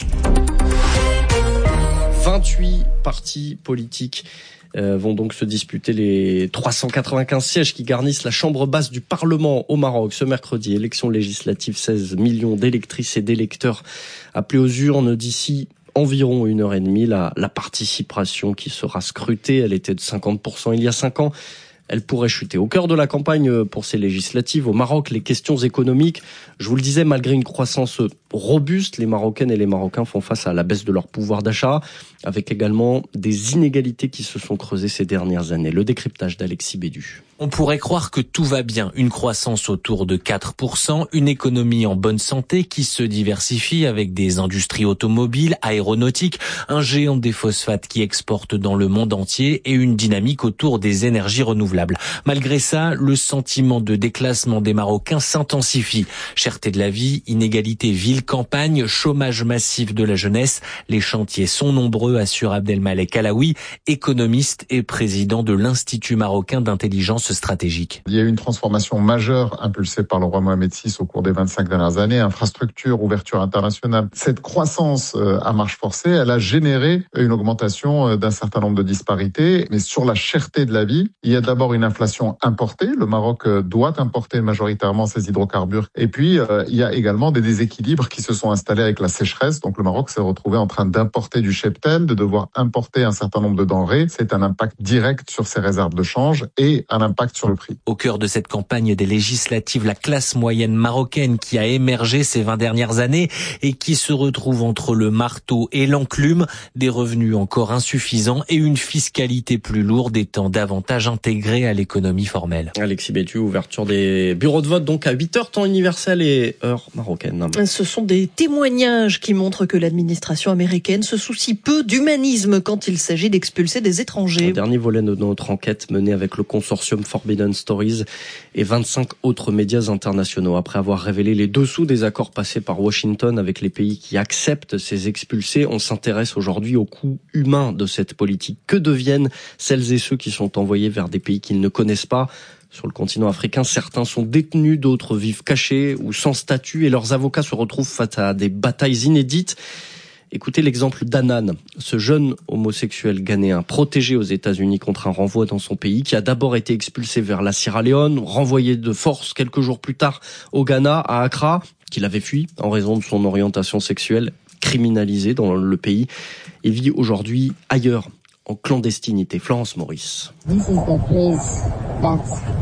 vingt-huit partis politiques euh, vont donc se disputer les trois cent quatre-vingt-quinze sièges qui garnissent la chambre basse du Parlement au Maroc. Ce mercredi, élection législative, seize millions d'électrices et d'électeurs appelés aux urnes d'ici environ une heure et demie. La, la participation qui sera scrutée, elle était de cinquante pour cent il y a cinq ans. Elle pourrait chuter. Au cœur de la campagne pour ces législatives, au Maroc, les questions économiques, je vous le disais, malgré une croissance robuste, les Marocaines et les Marocains font face à la baisse de leur pouvoir d'achat, avec également des inégalités qui se sont creusées ces dernières années. Le décryptage d'Alexis Bédu. On pourrait croire que tout va bien, une croissance autour de quatre pour cent, une économie en bonne santé qui se diversifie avec des industries automobiles, aéronautiques, un géant des phosphates qui exporte dans le monde entier et une dynamique autour des énergies renouvelables. Malgré ça, le sentiment de déclassement des Marocains s'intensifie. Cherté de la vie, inégalité ville-campagne, chômage massif de la jeunesse, les chantiers sont nombreux, assure Abdelmalek Alaoui, économiste et président de l'Institut marocain d'intelligence stratégique. Il y a eu une transformation majeure impulsée par le roi Mohamed six au cours des vingt-cinq dernières années, infrastructure, ouverture internationale. Cette croissance à marche forcée, elle a généré une augmentation d'un certain nombre de disparités, mais sur la cherté de la vie, il y a d'abord une inflation importée. Le Maroc doit importer majoritairement ses hydrocarbures. Et puis, il y a également des déséquilibres qui se sont installés avec la sécheresse. Donc le Maroc s'est retrouvé en train d'importer du cheptel, de devoir importer un certain nombre de denrées. C'est un impact direct sur ses réserves de change et un impact sur le prix. Au cœur de cette campagne des législatives, la classe moyenne marocaine qui a émergé ces vingt dernières années et qui se retrouve entre le marteau et l'enclume, des revenus encore insuffisants et une fiscalité plus lourde étant davantage intégrée à l'économie formelle. Alexis Bétu, ouverture des bureaux de vote donc à huit heures temps universel et heure marocaine. Ce sont des témoignages qui montrent que l'administration américaine se soucie peu d'humanisme quand il s'agit d'expulser des étrangers. Le dernier volet de notre enquête menée avec le consortium Forbidden Stories et vingt-cinq autres médias internationaux. Après avoir révélé les dessous des accords passés par Washington avec les pays qui acceptent ces expulsés, on s'intéresse aujourd'hui au coût humain de cette politique. Que deviennent celles et ceux qui sont envoyés vers des pays qu'ils ne connaissent pas? Sur le continent africain, certains sont détenus, d'autres vivent cachés ou sans statut et leurs avocats se retrouvent face à des batailles inédites. Écoutez l'exemple d'Anan, ce jeune homosexuel ghanéen protégé aux États-Unis contre un renvoi dans son pays, qui a d'abord été expulsé vers la Sierra Leone, renvoyé de force quelques jours plus tard au Ghana, à Accra, qu'il avait fui en raison de son orientation sexuelle, criminalisé dans le pays, et vit aujourd'hui ailleurs, en clandestinité. Florence Maurice. This is the place that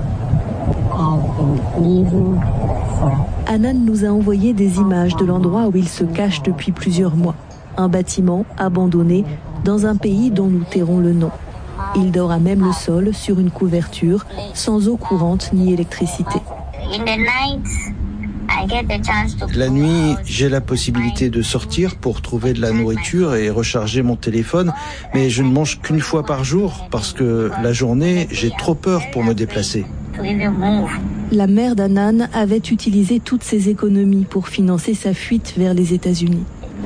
I've been living for. Anan nous a envoyé des images de l'endroit où il se cache depuis plusieurs mois. Un bâtiment abandonné dans un pays dont nous tairons le nom. Il dort à même le sol sur une couverture, sans eau courante ni électricité. La nuit, j'ai la possibilité de sortir pour trouver de la nourriture et recharger mon téléphone, mais je ne mange qu'une fois par jour parce que la journée, j'ai trop peur pour me déplacer. La mère d'Anan avait utilisé toutes ses économies pour financer sa fuite vers les États-Unis.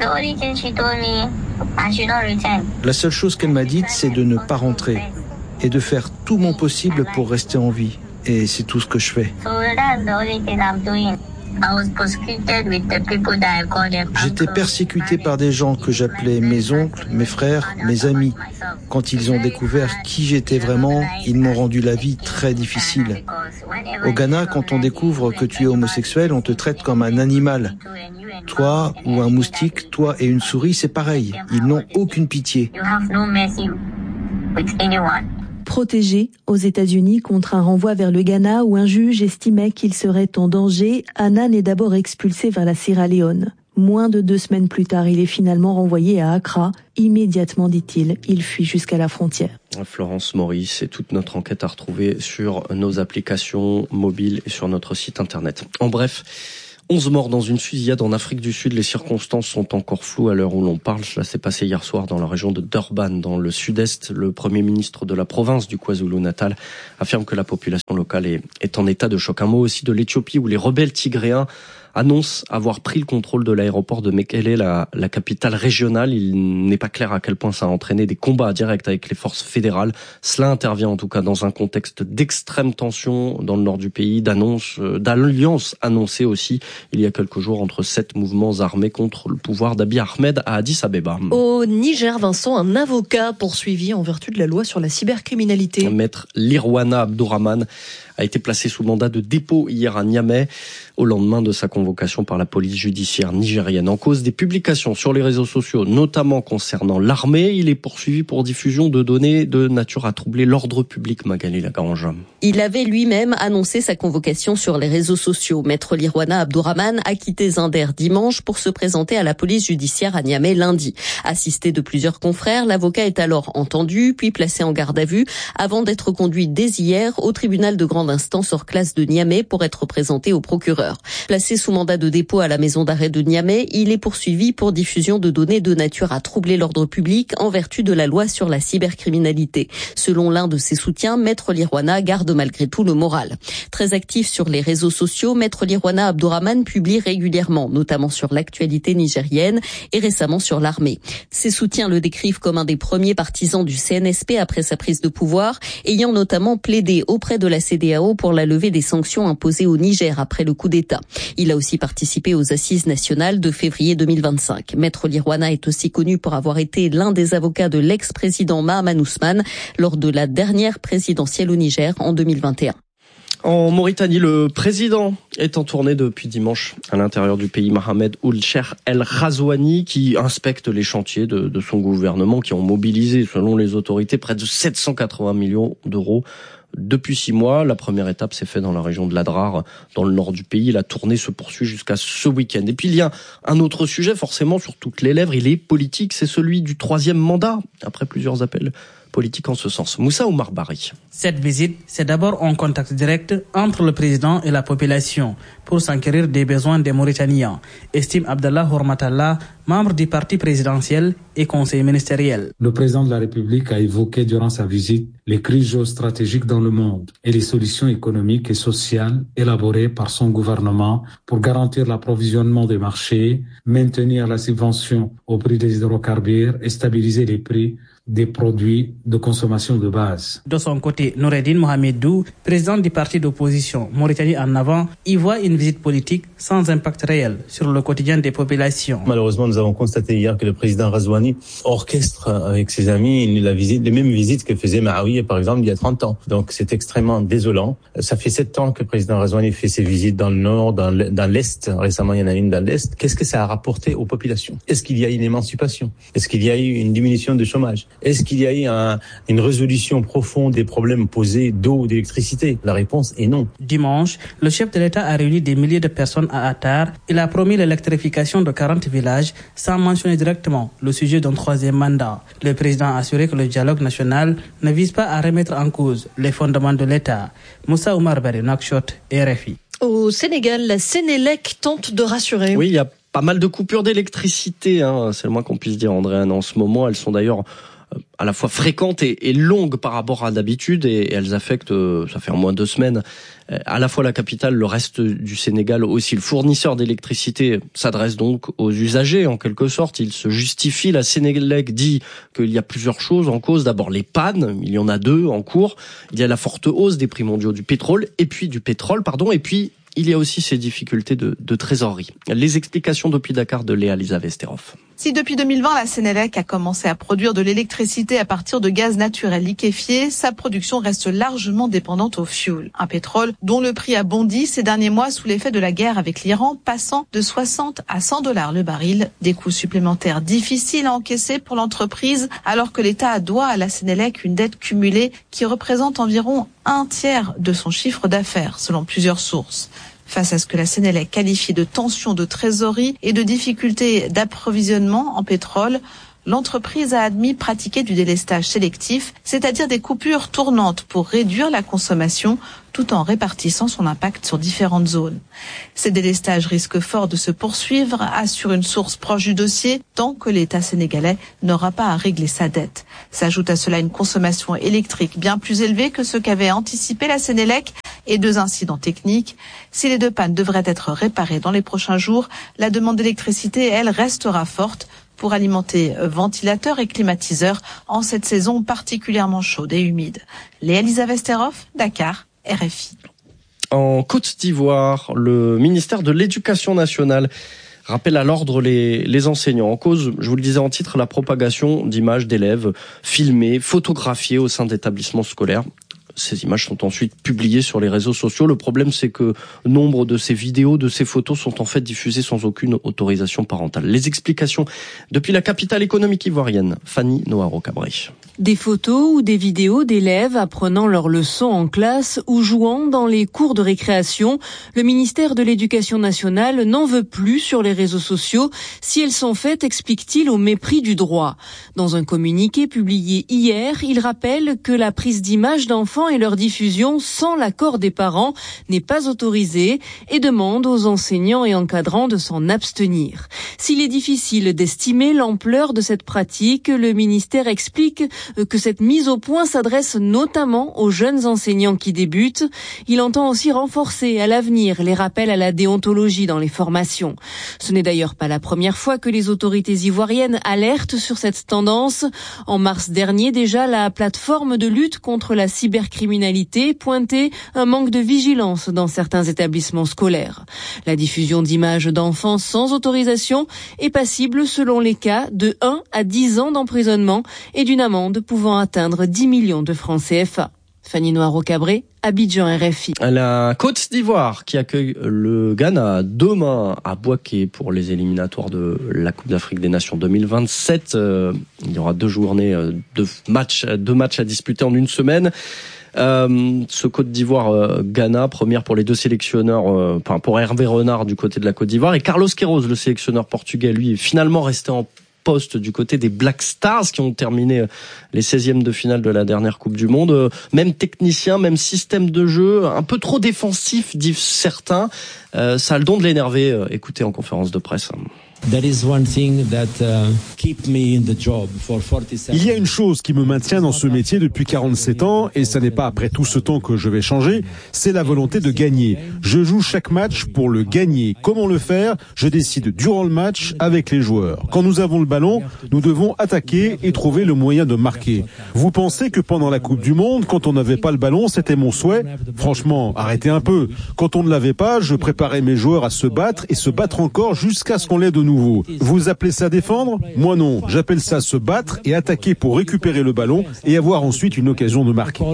La seule chose qu'elle m'a dite, c'est de ne pas rentrer et de faire tout mon possible pour rester en vie. Et c'est tout ce que je fais. J'étais persécuté par des gens que j'appelais mes oncles, mes frères, mes amis. Quand ils ont découvert qui j'étais vraiment, ils m'ont rendu la vie très difficile. Au Ghana, quand on découvre que tu es homosexuel, on te traite comme un animal. Toi ou un moustique, toi et une souris, c'est pareil. Ils n'ont aucune pitié. Protégé aux États-Unis contre un renvoi vers le Ghana où un juge estimait qu'il serait en danger, Anan est d'abord expulsé vers la Sierra Leone. Moins de deux semaines plus tard, il est finalement renvoyé à Accra. Immédiatement, dit-il, il fuit jusqu'à la frontière. Florence Maurice et toute notre enquête à retrouver sur nos applications mobiles et sur notre site internet. En bref, onze morts dans une fusillade en Afrique du Sud. Les circonstances sont encore floues à l'heure où l'on parle. Cela s'est passé hier soir dans la région de Durban, dans le sud-est. Le premier ministre de la province du KwaZulu-Natal affirme que la population locale est, est en état de choc. Un mot aussi de l'Éthiopie où les rebelles tigréens annonce avoir pris le contrôle de l'aéroport de Mekele, la, la capitale régionale. Il n'est pas clair à quel point ça a entraîné des combats directs avec les forces fédérales. Cela intervient en tout cas dans un contexte d'extrême tension dans le nord du pays, d'annonce, d'alliance annoncée aussi il y a quelques jours entre sept mouvements armés contre le pouvoir d'Abiy Ahmed à Addis Abeba. Au Niger, Vincent, un avocat poursuivi en vertu de la loi sur la cybercriminalité. Maître Lirwana Abdourahmane a été placé sous mandat de dépôt hier à Niamey au lendemain de sa convocation par la police judiciaire nigérienne. En cause des publications sur les réseaux sociaux, notamment concernant l'armée, il est poursuivi pour diffusion de données de nature à troubler l'ordre public, Magali Lagrange. Il avait lui-même annoncé sa convocation sur les réseaux sociaux. Maître Lirwana Abdourahmane a quitté Zinder dimanche pour se présenter à la police judiciaire à Niamey lundi. Assisté de plusieurs confrères, l'avocat est alors entendu, puis placé en garde à vue, avant d'être conduit dès hier au tribunal de grande instance hors classe de Niamey pour être présenté au procureur. Placé sous mandat de dépôt à la maison d'arrêt de Niamey, il est poursuivi pour diffusion de données de nature à troubler l'ordre public en vertu de la loi sur la cybercriminalité. Selon l'un de ses soutiens, Maître Lirwana garde malgré tout le moral. Très actif sur les réseaux sociaux, Maître Lirwana Abdourahmane publie régulièrement, notamment sur l'actualité nigérienne et récemment sur l'armée. Ses soutiens le décrivent comme un des premiers partisans du C N S P après sa prise de pouvoir, ayant notamment plaidé auprès de la C E D E A O pour la levée des sanctions imposées au Niger après le coup d'État. Il a aussi participé aux assises nationales de février deux mille vingt-cinq. Maître Lirwana est aussi connu pour avoir été l'un des avocats de l'ex-président Mahaman Ousmane lors de la dernière présidentielle au Niger en deux mille vingt et un. En Mauritanie, le président est en tournée depuis dimanche à l'intérieur du pays. Mohamed Ould Cheikh El Ghazouani qui inspecte les chantiers de, de son gouvernement qui ont mobilisé, selon les autorités, près de sept cent quatre-vingts millions d'euros. Depuis six mois, la première étape s'est faite dans la région de l'Adrar, dans le nord du pays. La tournée se poursuit jusqu'à ce week-end. Et puis il y a un autre sujet, forcément, sur toutes les lèvres. Il est politique, c'est celui du troisième mandat, après plusieurs appels politiques en ce sens. Moussa Oumar Bari. Cette visite, c'est d'abord un contact direct entre le président et la population pour s'enquérir des besoins des Mauritaniens, estime Abdallah Hormatallah, membre du parti présidentiel et conseiller ministériel. Le président de la République a évoqué durant sa visite les crises géostratégiques dans le monde et les solutions économiques et sociales élaborées par son gouvernement pour garantir l'approvisionnement des marchés, maintenir la subvention au prix des hydrocarbures et stabiliser les prix des produits de consommation de base. De son côté, Noureddine Mohamedou, président du parti d'opposition Mauritanie en avant, y voit une visite politique sans impact réel sur le quotidien des populations. Malheureusement, nous avons constaté hier que le président Ghazouani orchestre avec ses amis la visite, les mêmes visites que faisait Mahawiya, par exemple, il y a trente ans. Donc c'est extrêmement désolant. Ça fait sept ans que le président Ghazouani fait ses visites dans le nord, dans l'est. Récemment, il y en a une dans l'est. Qu'est-ce que ça a rapporté aux populations? Est-ce qu'il y a eu une émancipation? Est-ce qu'il y a eu une diminution du chômage? Est-ce qu'il y a eu un, une résolution profonde des problèmes posés d'eau ou d'électricité? La réponse est non. Dimanche, le chef de l'État a réuni des milliers de personnes à Attar. Il a promis l'électrification de quarante villages sans mentionner directement le sujet d'un troisième mandat. Le président a assuré que le dialogue national ne vise pas à remettre en cause les fondements de l'État. Moussa Oumar Bari, Nouakchott, R F I. Au Sénégal, la Sénélec tente de rassurer. Oui, il y a pas mal de coupures d'électricité, hein, c'est le moins qu'on puisse dire, Andréane, en ce moment. Elles sont d'ailleurs à la fois fréquentes et, et longues par rapport à d'habitude, et, et elles affectent, ça fait au moins deux semaines, à la fois la capitale, le reste du Sénégal aussi. Le fournisseur d'électricité s'adresse donc aux usagers en quelque sorte. Il se justifie. La Sénélec dit qu'il y a plusieurs choses en cause. D'abord les pannes, il y en a deux en cours. Il y a la forte hausse des prix mondiaux du pétrole et puis du pétrole, pardon, et puis il y a aussi ces difficultés de, de trésorerie. Les explications depuis Dakar de Léa Lisa Vesterov. Si depuis deux mille vingt, la Sénélec a commencé à produire de l'électricité à partir de gaz naturel liquéfié, sa production reste largement dépendante au fioul, un pétrole dont le prix a bondi ces derniers mois sous l'effet de la guerre avec l'Iran, passant de soixante à cent dollars le baril. Des coûts supplémentaires difficiles à encaisser pour l'entreprise, alors que l'État doit à la Sénélec une dette cumulée qui représente environ un tiers de son chiffre d'affaires, selon plusieurs sources. Face à ce que la Sénélec qualifie de tension de trésorerie et de difficultés d'approvisionnement en pétrole, l'entreprise a admis pratiquer du délestage sélectif, c'est-à-dire des coupures tournantes pour réduire la consommation tout en répartissant son impact sur différentes zones. Ces délestages risquent fort de se poursuivre, assure une source proche du dossier, tant que l'État sénégalais n'aura pas à régler sa dette. S'ajoute à cela une consommation électrique bien plus élevée que ce qu'avait anticipé la Sénélec et deux incidents techniques. Si les deux pannes devraient être réparées dans les prochains jours, la demande d'électricité, elle, restera forte pour alimenter ventilateurs et climatiseurs en cette saison particulièrement chaude et humide. Léa Lisa Vesterhoff, Dakar, R F I. En Côte d'Ivoire, le ministère de l'Éducation nationale rappelle à l'ordre les, les enseignants. En cause, je vous le disais en titre, la propagation d'images d'élèves filmées, photographiées au sein d'établissements scolaires. Ces images sont ensuite publiées sur les réseaux sociaux. Le problème, c'est que nombre de ces vidéos, de ces photos sont en fait diffusées sans aucune autorisation parentale. Les explications depuis la capitale économique ivoirienne, Fanny Noaro-Cabré. Des photos ou des vidéos d'élèves apprenant leurs leçons en classe ou jouant dans les cours de récréation. Le ministère de l'Éducation nationale n'en veut plus sur les réseaux sociaux si elles sont faites, explique-t-il, au mépris du droit. Dans un communiqué publié hier, il rappelle que la prise d'images d'enfants et leur diffusion sans l'accord des parents n'est pas autorisée et demande aux enseignants et encadrants de s'en abstenir. S'il est difficile d'estimer l'ampleur de cette pratique, le ministère explique que cette mise au point s'adresse notamment aux jeunes enseignants qui débutent. Il entend aussi renforcer à l'avenir les rappels à la déontologie dans les formations. Ce n'est d'ailleurs pas la première fois que les autorités ivoiriennes alertent sur cette tendance. En mars dernier déjà, la plateforme de lutte contre la cybercriminalité pointait un manque de vigilance dans certains établissements scolaires. La diffusion d'images d'enfants sans autorisation est passible selon les cas de un à dix ans d'emprisonnement et d'une amende pouvant atteindre dix millions de francs C F A. Fanny Noaro-Cabré, Abidjan, R F I. La Côte d'Ivoire qui accueille le Ghana demain à Bouaké pour les éliminatoires de la Coupe d'Afrique des Nations deux mille vingt-sept. Euh, il y aura deux journées, deux matchs, deux matchs à disputer en une semaine. Euh, ce Côte d'Ivoire-Ghana, euh, première pour les deux sélectionneurs, euh, enfin pour Hervé Renard du côté de la Côte d'Ivoire et Carlos Queiroz, le sélectionneur portugais, lui est finalement resté en poste du côté des Black Stars qui ont terminé les seizièmes de finale de la dernière Coupe du Monde. Même technicien, même système de jeu, un peu trop défensif, disent certains. Euh, ça a le don de l'énerver. Écoutez en conférence de presse. Il y a une chose qui me maintient dans ce métier depuis quarante-sept ans, et ça n'est pas après tout ce temps que je vais changer, c'est la volonté de gagner. Je joue chaque match pour le gagner. Comment le faire? Je décide durant le match avec les joueurs. Quand nous avons le ballon, nous devons attaquer et trouver le moyen de marquer. Vous pensez que pendant la Coupe du Monde, quand on n'avait pas le ballon, c'était mon souhait? Franchement, arrêtez un peu. Quand on ne l'avait pas, je préparais mes joueurs à se battre et se battre encore jusqu'à ce qu'on l'ait de nouveau. Vous appelez ça défendre? Moi non, j'appelle ça se battre et attaquer pour récupérer le ballon et avoir ensuite une occasion de marquer.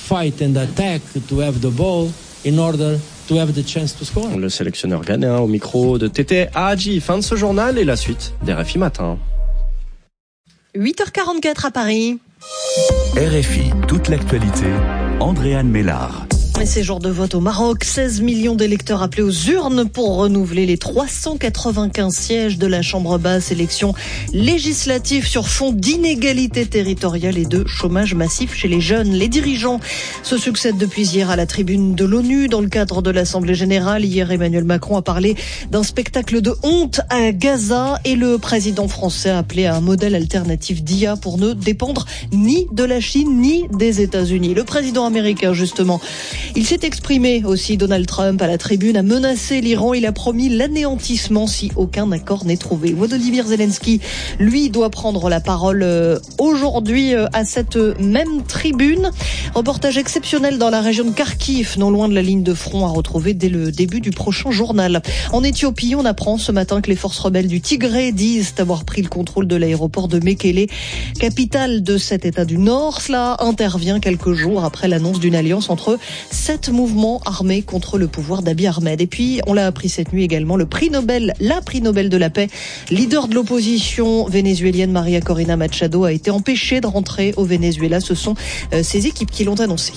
Le sélectionneur ghanéen au micro de Tété Hadji. Fin de ce journal et la suite des R F I Matin. huit heures quarante-quatre à Paris. R F I, toute l'actualité, Andréane Mélard. Et c'est jour de vote au Maroc. seize millions d'électeurs appelés aux urnes pour renouveler les trois cent quatre-vingt-quinze sièges de la Chambre basse. Élection législative sur fond d'inégalité territoriale et de chômage massif chez les jeunes. Les dirigeants se succèdent depuis hier à la tribune de l'ONU dans le cadre de l'Assemblée générale. Hier, Emmanuel Macron a parlé d'un spectacle de honte à Gaza et le président français a appelé à un modèle alternatif d'I A pour ne dépendre ni de la Chine ni des États-Unis. Le président américain, justement, Il s'est exprimé aussi, Donald Trump, à la tribune, a menacé l'Iran. Il a promis l'anéantissement si aucun accord n'est trouvé. Volodymyr Zelensky, lui, doit prendre la parole aujourd'hui à cette même tribune. Reportage exceptionnel dans la région de Kharkiv, non loin de la ligne de front, à retrouver dès le début du prochain journal. En Éthiopie, on apprend ce matin que les forces rebelles du Tigré disent avoir pris le contrôle de l'aéroport de Mekele, capitale de cet État du Nord. Cela intervient quelques jours après l'annonce d'une alliance entre sept mouvements armés contre le pouvoir d'Abiy Ahmed. Et puis, on l'a appris cette nuit également, le prix Nobel, la prix Nobel de la paix, leader de l'opposition vénézuélienne Maria Corina Machado, a été empêchée de rentrer au Venezuela. Ce sont euh, ses équipes qui l'ont annoncé.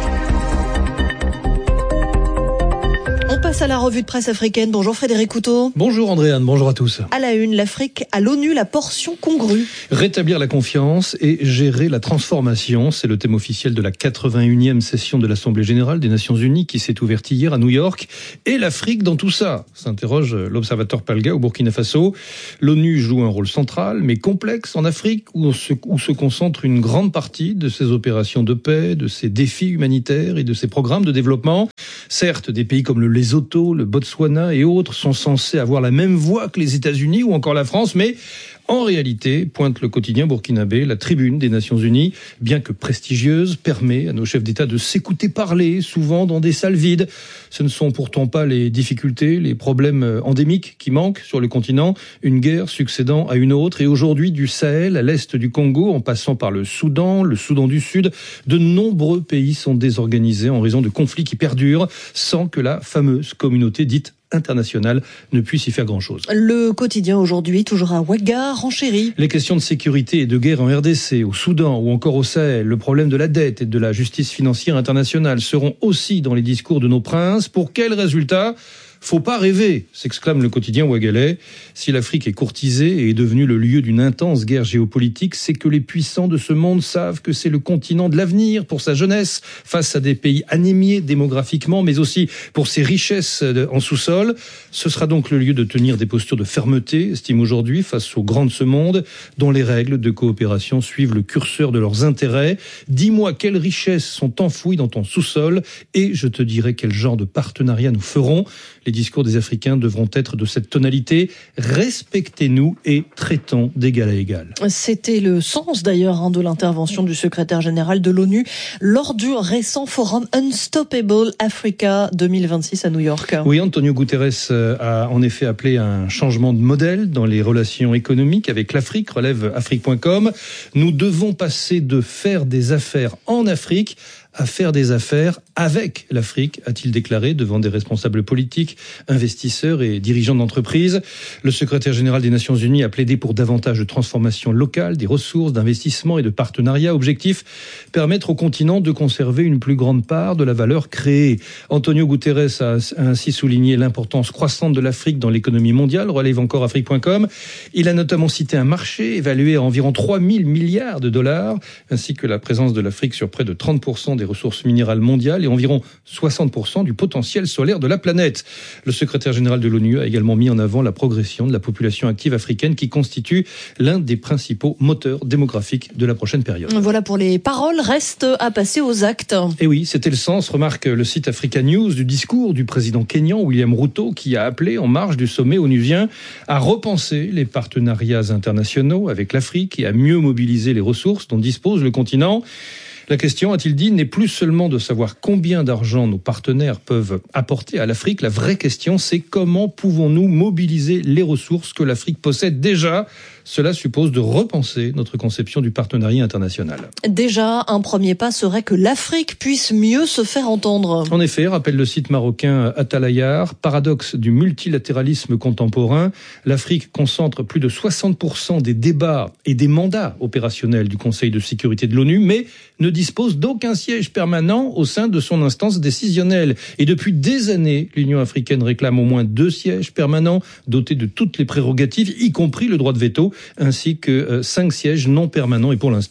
On passe à la revue de presse africaine. Bonjour Frédéric Couteau. Bonjour Andréane, bonjour à tous. À la une, l'Afrique à l'ONU, la portion congrue. Rétablir la confiance et gérer la transformation, c'est le thème officiel de la quatre-vingt-unième session de l'Assemblée générale des Nations unies qui s'est ouverte hier à New York. Et l'Afrique dans tout ça, s'interroge l'observateur Palga au Burkina Faso. L'ONU joue un rôle central, mais complexe en Afrique, où se, où se concentre une grande partie de ses opérations de paix, de ses défis humanitaires et de ses programmes de développement. Certes, des pays comme le Lesotho, le Botswana et autres sont censés avoir la même voix que les États-Unis ou encore la France, mais en réalité, pointe le quotidien burkinabé, la tribune des Nations unies, bien que prestigieuse, permet à nos chefs d'État de s'écouter parler, souvent dans des salles vides. Ce ne sont pourtant pas les difficultés, les problèmes endémiques qui manquent sur le continent, une guerre succédant à une autre. Et aujourd'hui, du Sahel à l'est du Congo, en passant par le Soudan, le Soudan du Sud, de nombreux pays sont désorganisés en raison de conflits qui perdurent, sans que la fameuse communauté dite internationale ne puisse y faire grand-chose. Le quotidien aujourd'hui, toujours à Ouaga, renchérit. Les questions de sécurité et de guerre en R D C, au Soudan ou encore au Sahel, le problème de la dette et de la justice financière internationale seront aussi dans les discours de nos princes. Pour quel résultat ? Faut pas rêver, s'exclame le quotidien ouagalais. Si l'Afrique est courtisée et est devenue le lieu d'une intense guerre géopolitique, c'est que les puissants de ce monde savent que c'est le continent de l'avenir pour sa jeunesse, face à des pays anémiés démographiquement, mais aussi pour ses richesses en sous-sol. Ce sera donc le lieu de tenir des postures de fermeté, estime aujourd'hui, face aux grands de ce monde, dont les règles de coopération suivent le curseur de leurs intérêts. Dis-moi quelles richesses sont enfouies dans ton sous-sol et je te dirai quel genre de partenariat nous ferons. Les discours des Africains devront être de cette tonalité. Respectez-nous et traitons d'égal à égal. C'était le sens d'ailleurs hein, de l'intervention du secrétaire général de l'ONU lors du récent forum Unstoppable Africa deux mille vingt-six à New York. Oui, Antonio Guterres a en effet appelé à un changement de modèle dans les relations économiques avec l'Afrique, relève Afrique point com. Nous devons passer de faire des affaires en Afrique à faire des affaires avec l'Afrique, a-t-il déclaré devant des responsables politiques, investisseurs et dirigeants d'entreprises. Le secrétaire général des Nations Unies a plaidé pour davantage de transformation locale, des ressources, d'investissement et de partenariats. Objectif, permettre au continent de conserver une plus grande part de la valeur créée. Antonio Guterres a ainsi souligné l'importance croissante de l'Afrique dans l'économie mondiale, relève encore Afrique point com. Il a notamment cité un marché évalué à environ trois mille milliards de dollars, ainsi que la présence de l'Afrique sur près de trente pour cent des ressources minérales mondiales et environ soixante pour cent du potentiel solaire de la planète. Le secrétaire général de l'ONU a également mis en avant la progression de la population active africaine qui constitue l'un des principaux moteurs démographiques de la prochaine période. Voilà pour les paroles, reste à passer aux actes. Et oui, c'était le sens, remarque le site Africa News, du discours du président kényan William Ruto qui a appelé en marge du sommet onusien à repenser les partenariats internationaux avec l'Afrique et à mieux mobiliser les ressources dont dispose le continent. La question, a-t-il dit, n'est plus seulement de savoir combien d'argent nos partenaires peuvent apporter à l'Afrique. La vraie question, c'est comment pouvons-nous mobiliser les ressources que l'Afrique possède déjà. Cela suppose de repenser notre conception du partenariat international. Déjà, un premier pas serait que l'Afrique puisse mieux se faire entendre. En effet, rappelle le site marocain Atalayar, paradoxe du multilatéralisme contemporain, l'Afrique concentre plus de soixante pour cent des débats et des mandats opérationnels du Conseil de sécurité de l'ONU, mais ne dispose d'aucun siège permanent au sein de son instance décisionnelle. Et depuis des années, l'Union africaine réclame au moins deux sièges permanents dotés de toutes les prérogatives, y compris le droit de veto, ainsi que cinq sièges non permanents et pour l'instant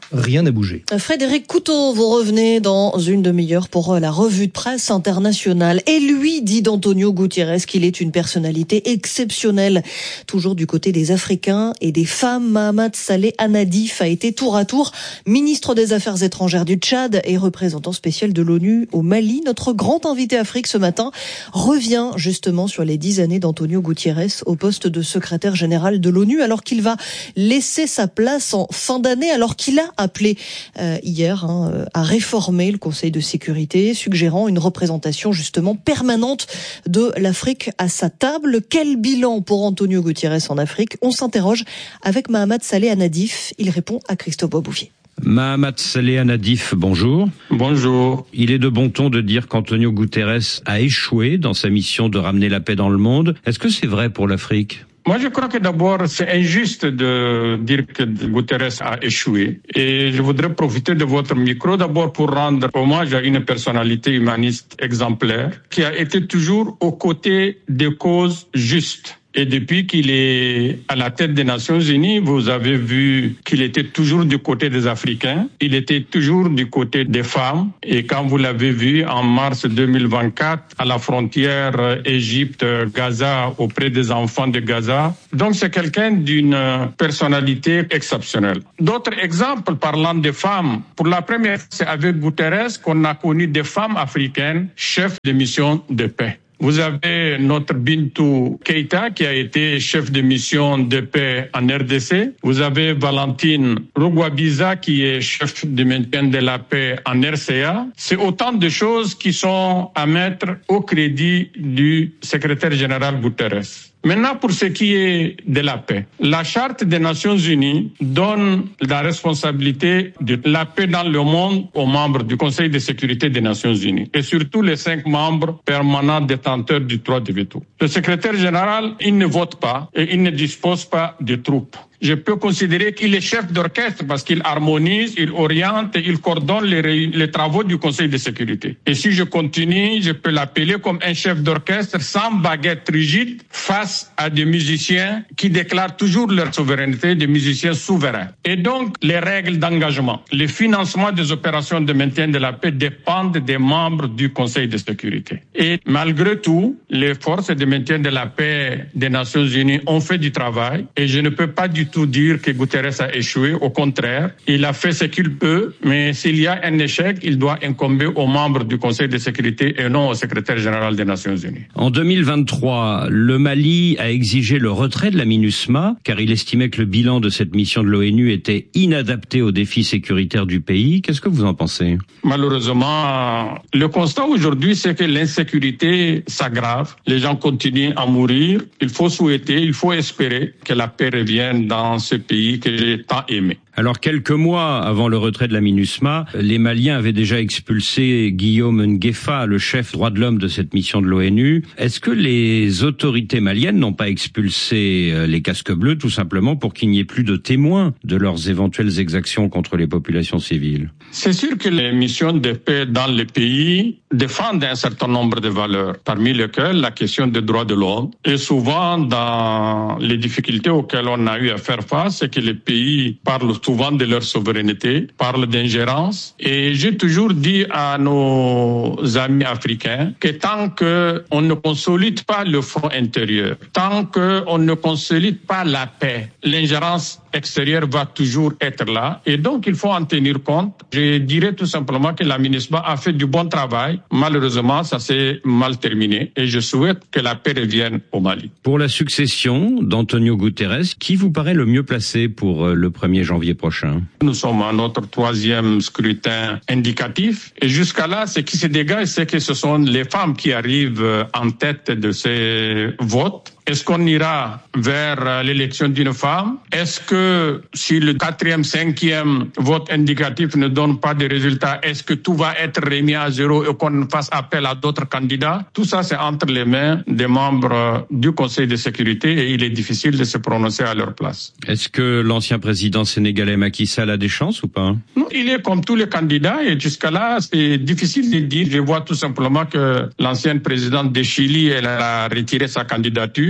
rien n'a bougé. Frédéric Couteau, vous revenez dans une demi-heure pour la revue de presse internationale. Et lui dit d'Antonio Guterres qu'il est une personnalité exceptionnelle. Toujours du côté des Africains et des femmes, Mahamat Saleh Anadif a été tour à tour ministre des Affaires étrangères du Tchad et représentant spécial de l'ONU au Mali. Notre grand invité Afrique ce matin revient justement sur les dix années d'Antonio Guterres au poste de secrétaire général de l'ONU, alors qu'il va laisser sa place en fin d'année, alors qu'il a appelé euh, hier hein, à réformer le Conseil de sécurité, suggérant une représentation justement permanente de l'Afrique à sa table. Quel bilan pour Antonio Guterres en Afrique? On s'interroge avec Mahamat Saleh Anadif. Il répond à Christophe Beaubouvier. Mahamat Saleh Anadif, bonjour. Bonjour. Il est de bon ton de dire qu'Antonio Guterres a échoué dans sa mission de ramener la paix dans le monde. Est-ce que c'est vrai pour l'Afrique ? Moi, je crois que d'abord, c'est injuste de dire que Guterres a échoué. Et je voudrais profiter de votre micro d'abord pour rendre hommage à une personnalité humaniste exemplaire qui a été toujours aux côtés des causes justes. Et depuis qu'il est à la tête des Nations Unies, vous avez vu qu'il était toujours du côté des Africains. Il était toujours du côté des femmes. Et quand vous l'avez vu en mars deux mille vingt-quatre, à la frontière Égypte-Gaza, auprès des enfants de Gaza. Donc c'est quelqu'un d'une personnalité exceptionnelle. D'autres exemples parlant des femmes. Pour la première fois, c'est avec Guterres qu'on a connu des femmes africaines chefs de mission de paix. Vous avez notre Bintou Keïta qui a été chef de mission de paix en R D C. Vous avez Valentine Rugwabiza qui est chef de maintien de la paix en R C A. C'est autant de choses qui sont à mettre au crédit du secrétaire général Guterres. Maintenant, pour ce qui est de la paix, la Charte des Nations Unies donne la responsabilité de la paix dans le monde aux membres du Conseil de sécurité des Nations Unies et surtout les cinq membres permanents détenteurs du droit de veto. Le secrétaire général, il ne vote pas et il ne dispose pas de troupes. Je peux considérer qu'il est chef d'orchestre parce qu'il harmonise, il oriente et il coordonne les, les travaux du Conseil de sécurité. Et si je continue, je peux l'appeler comme un chef d'orchestre sans baguette rigide face à des musiciens qui déclarent toujours leur souveraineté, des musiciens souverains. Et donc, les règles d'engagement, le financement des opérations de maintien de la paix dépendent des membres du Conseil de sécurité. Et malgré tout, les forces de maintien de la paix des Nations Unies ont fait du travail et je ne peux pas du tout dire que Guterres a échoué. Au contraire, il a fait ce qu'il peut, mais s'il y a un échec, il doit incomber aux membres du Conseil de sécurité et non au secrétaire général des Nations Unies. En deux mille vingt-trois, le Mali a exigé le retrait de la MINUSMA, car il estimait que le bilan de cette mission de l'ONU était inadapté aux défis sécuritaires du pays. Qu'est-ce que vous en pensez? Malheureusement, le constat aujourd'hui, c'est que l'insécurité s'aggrave. Les gens continuent à mourir. Il faut souhaiter, il faut espérer que la paix revienne dans dans ce pays que j'ai tant aimé. Alors, quelques mois avant le retrait de la MINUSMA, les Maliens avaient déjà expulsé Guillaume Nguefa, le chef droit de l'homme de cette mission de l'ONU. Est-ce que les autorités maliennes n'ont pas expulsé les casques bleus tout simplement pour qu'il n'y ait plus de témoins de leurs éventuelles exactions contre les populations civiles? C'est sûr que les missions de paix dans les pays défendent un certain nombre de valeurs, parmi lesquelles la question des droits de l'homme. Et souvent, dans les difficultés auxquelles on a eu à faire face, c'est que les pays parlent souvent de leur souveraineté, parlent d'ingérence. Et j'ai toujours dit à nos amis africains que tant qu'on ne consolide pas le front intérieur, tant qu'on ne consolide pas la paix, l'ingérence extérieure va toujours être là. Et donc, il faut en tenir compte. Je dirais tout simplement que la MINUSMA a fait du bon travail. Malheureusement, ça s'est mal terminé. Et je souhaite que la paix revienne au Mali. Pour la succession d'Antonio Guterres, qui vous paraît le mieux placé pour le premier janvier prochain? Nous sommes à notre troisième scrutin indicatif. Et jusqu'à là, ce qui se dégage, c'est que ce sont les femmes qui arrivent en tête de ces votes. Est-ce qu'on ira vers l'élection d'une femme? Est-ce que si le quatrième, cinquième vote indicatif ne donne pas de résultats, est-ce que tout va être remis à zéro et qu'on fasse appel à d'autres candidats? Tout ça, c'est entre les mains des membres du Conseil de sécurité et il est difficile de se prononcer à leur place. Est-ce que l'ancien président sénégalais Macky Sall a des chances ou pas? Non, il est comme tous les candidats et jusqu'à là, c'est difficile de dire. Je vois tout simplement que l'ancienne présidente de Chili, elle a retiré sa candidature.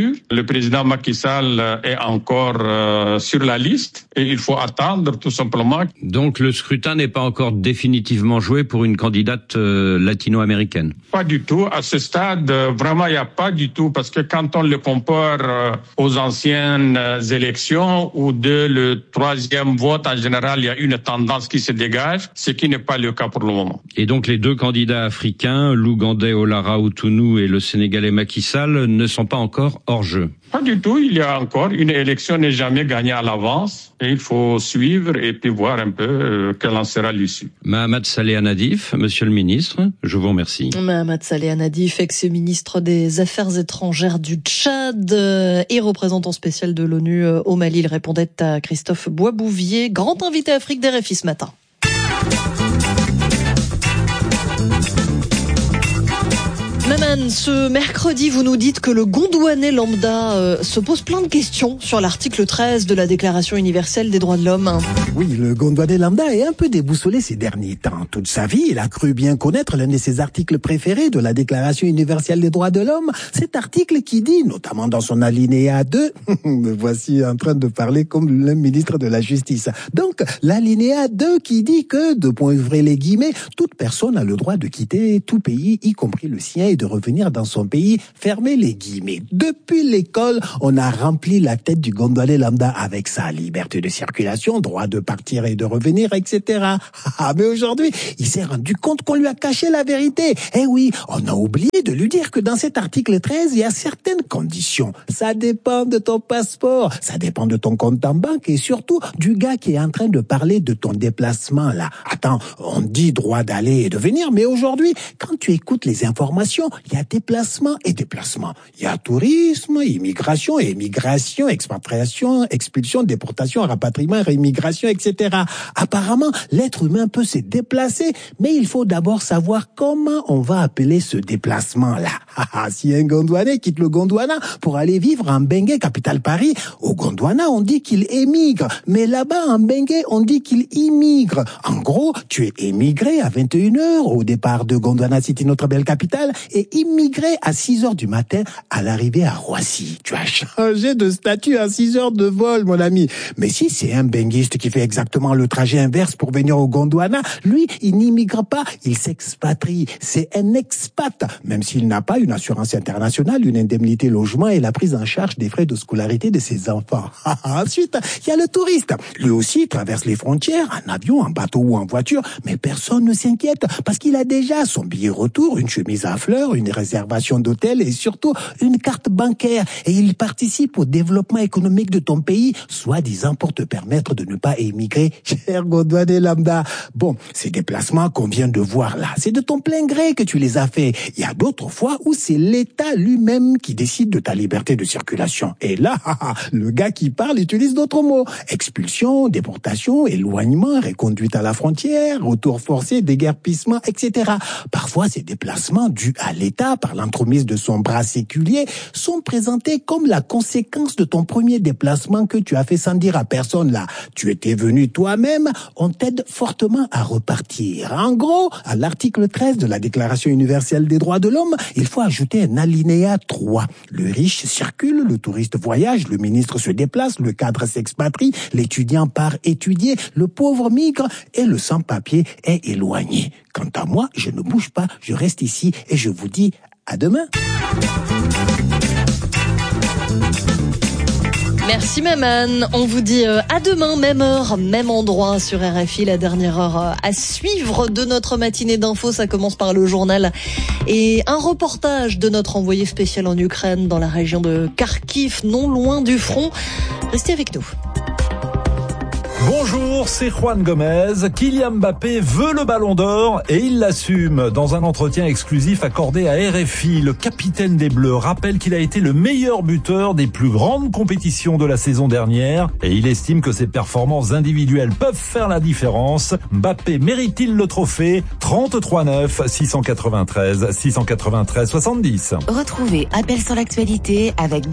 sûr. Le président Macky Sall est encore euh, sur la liste et il faut attendre tout simplement. Donc le scrutin n'est pas encore définitivement joué pour une candidate euh, latino-américaine? Pas du tout. À ce stade, euh, vraiment, il n'y a pas du tout, parce que quand on le compare euh, aux anciennes euh, élections où de le troisième vote, en général, il y a une tendance qui se dégage, ce qui n'est pas le cas pour le moment. Et donc les deux candidats africains, l'Ougandais Olara Outtounou et le Sénégalais Macky Sall, ne sont pas encore hors jeu? Pas du tout. Il y a encore, une élection n'est jamais gagnée à l'avance et il faut suivre et puis voir un peu euh, quelle en sera l'issue. Mahamat Saleh Nadif, monsieur le ministre, je vous remercie. Mahamat Saleh Nadif, ex-ministre des Affaires étrangères du Tchad et représentant spécial de l'ONU au Mali. Il répondait à Christophe Boisbouvier, grand invité Afrique d'R F I ce matin. Maman, ce mercredi, vous nous dites que le Gondouanais lambda euh, se pose plein de questions sur l'article treize de la Déclaration universelle des droits de l'homme. Oui, le Gondouanais lambda est un peu déboussolé ces derniers temps. Toute sa vie, il a cru bien connaître l'un de ses articles préférés de la Déclaration universelle des droits de l'homme. Cet article qui dit, notamment dans son alinéa deux, me voici en train de parler comme le ministre de la Justice. Donc, l'alinéa deux qui dit que, de point ouvrir les guillemets, toute personne a le droit de quitter tout pays, y compris le sien, et de revenir dans son pays, fermez les guillemets. Depuis l'école, on a rempli la tête du Gondouanais lambda avec sa liberté de circulation, droit de partir et de revenir, et cetera. Ah, mais aujourd'hui, il s'est rendu compte qu'on lui a caché la vérité. Eh oui, on a oublié de lui dire que dans cet article treize, il y a certaines conditions. Ça dépend de ton passeport, ça dépend de ton compte en banque et surtout du gars qui est en train de parler de ton déplacement là. Attends, on dit droit d'aller et de venir, mais aujourd'hui, quand tu écoutes les informations, il y a déplacement et déplacement. Il y a tourisme, immigration et émigration, expatriation, expulsion, déportation, rapatriement, réimmigration, et cetera. Apparemment, l'être humain peut se déplacer, mais il faut d'abord savoir comment on va appeler ce déplacement-là. Si un Gondouanais quitte le Gondwana pour aller vivre en Bengué, capitale Paris, au Gondwana, on dit qu'il émigre, mais là-bas, en Bengué, on dit qu'il immigre. En gros, tu es émigré à vingt et une heures au départ de Gondwana City, notre belle capitale, et immigré à six heures du matin à l'arrivée à Roissy. Tu as changé de statut à six heures de vol, mon ami. Mais si c'est un benguiste qui fait exactement le trajet inverse pour venir au Gondwana, lui, il n'immigre pas, il s'expatrie. C'est un expat, même s'il n'a pas une assurance internationale, une indemnité logement et la prise en charge des frais de scolarité de ses enfants. Ensuite, il y a le touriste. Lui aussi traverse les frontières en avion, en bateau ou en voiture, mais personne ne s'inquiète parce qu'il a déjà son billet retour, une chemise à fleurs, une réservation d'hôtel et surtout une carte bancaire. Et il participe au développement économique de ton pays, soi-disant pour te permettre de ne pas émigrer, cher Gondouanais lambda. Bon, ces déplacements qu'on vient de voir là, c'est de ton plein gré que tu les as fait. Il y a d'autres fois où c'est l'État lui-même qui décide de ta liberté de circulation. Et là, le gars qui parle utilise d'autres mots. Expulsion, déportation, éloignement, reconduite à la frontière, retour forcé, déguerpissement, et cetera. Parfois, ces déplacements dus à l'État par l'entremise de son bras séculier sont présentés comme la conséquence de ton premier déplacement que tu as fait sans dire à personne là. Tu étais venu toi-même, on t'aide fortement à repartir. En gros, à l'article treize de la Déclaration universelle des droits de l'homme, il faut ajouter un alinéa trois. Le riche circule, le touriste voyage, le ministre se déplace, le cadre s'expatrie, l'étudiant part étudier, le pauvre migre et le sans-papier est éloigné. Quant à moi, je ne bouge pas, je reste ici et je vous dis à demain. Merci Maman, on vous dit à demain, même heure, même endroit sur R F I, la dernière heure à suivre de notre matinée d'infos, ça commence par le journal et un reportage de notre envoyé spécial en Ukraine dans la région de Kharkiv, non loin du front. Restez avec nous. Bonjour, c'est Juan Gomez. Kylian Mbappé veut le ballon d'or et il l'assume. Dans un entretien exclusif accordé à R F I, le capitaine des Bleus rappelle qu'il a été le meilleur buteur des plus grandes compétitions de la saison dernière et il estime que ses performances individuelles peuvent faire la différence. Mbappé mérite-t-il le trophée? trente-trois neuf, six cent quatre-vingt-treize, six cent quatre-vingt-treize, soixante-dix. Retrouvez Appel sur l'actualité avec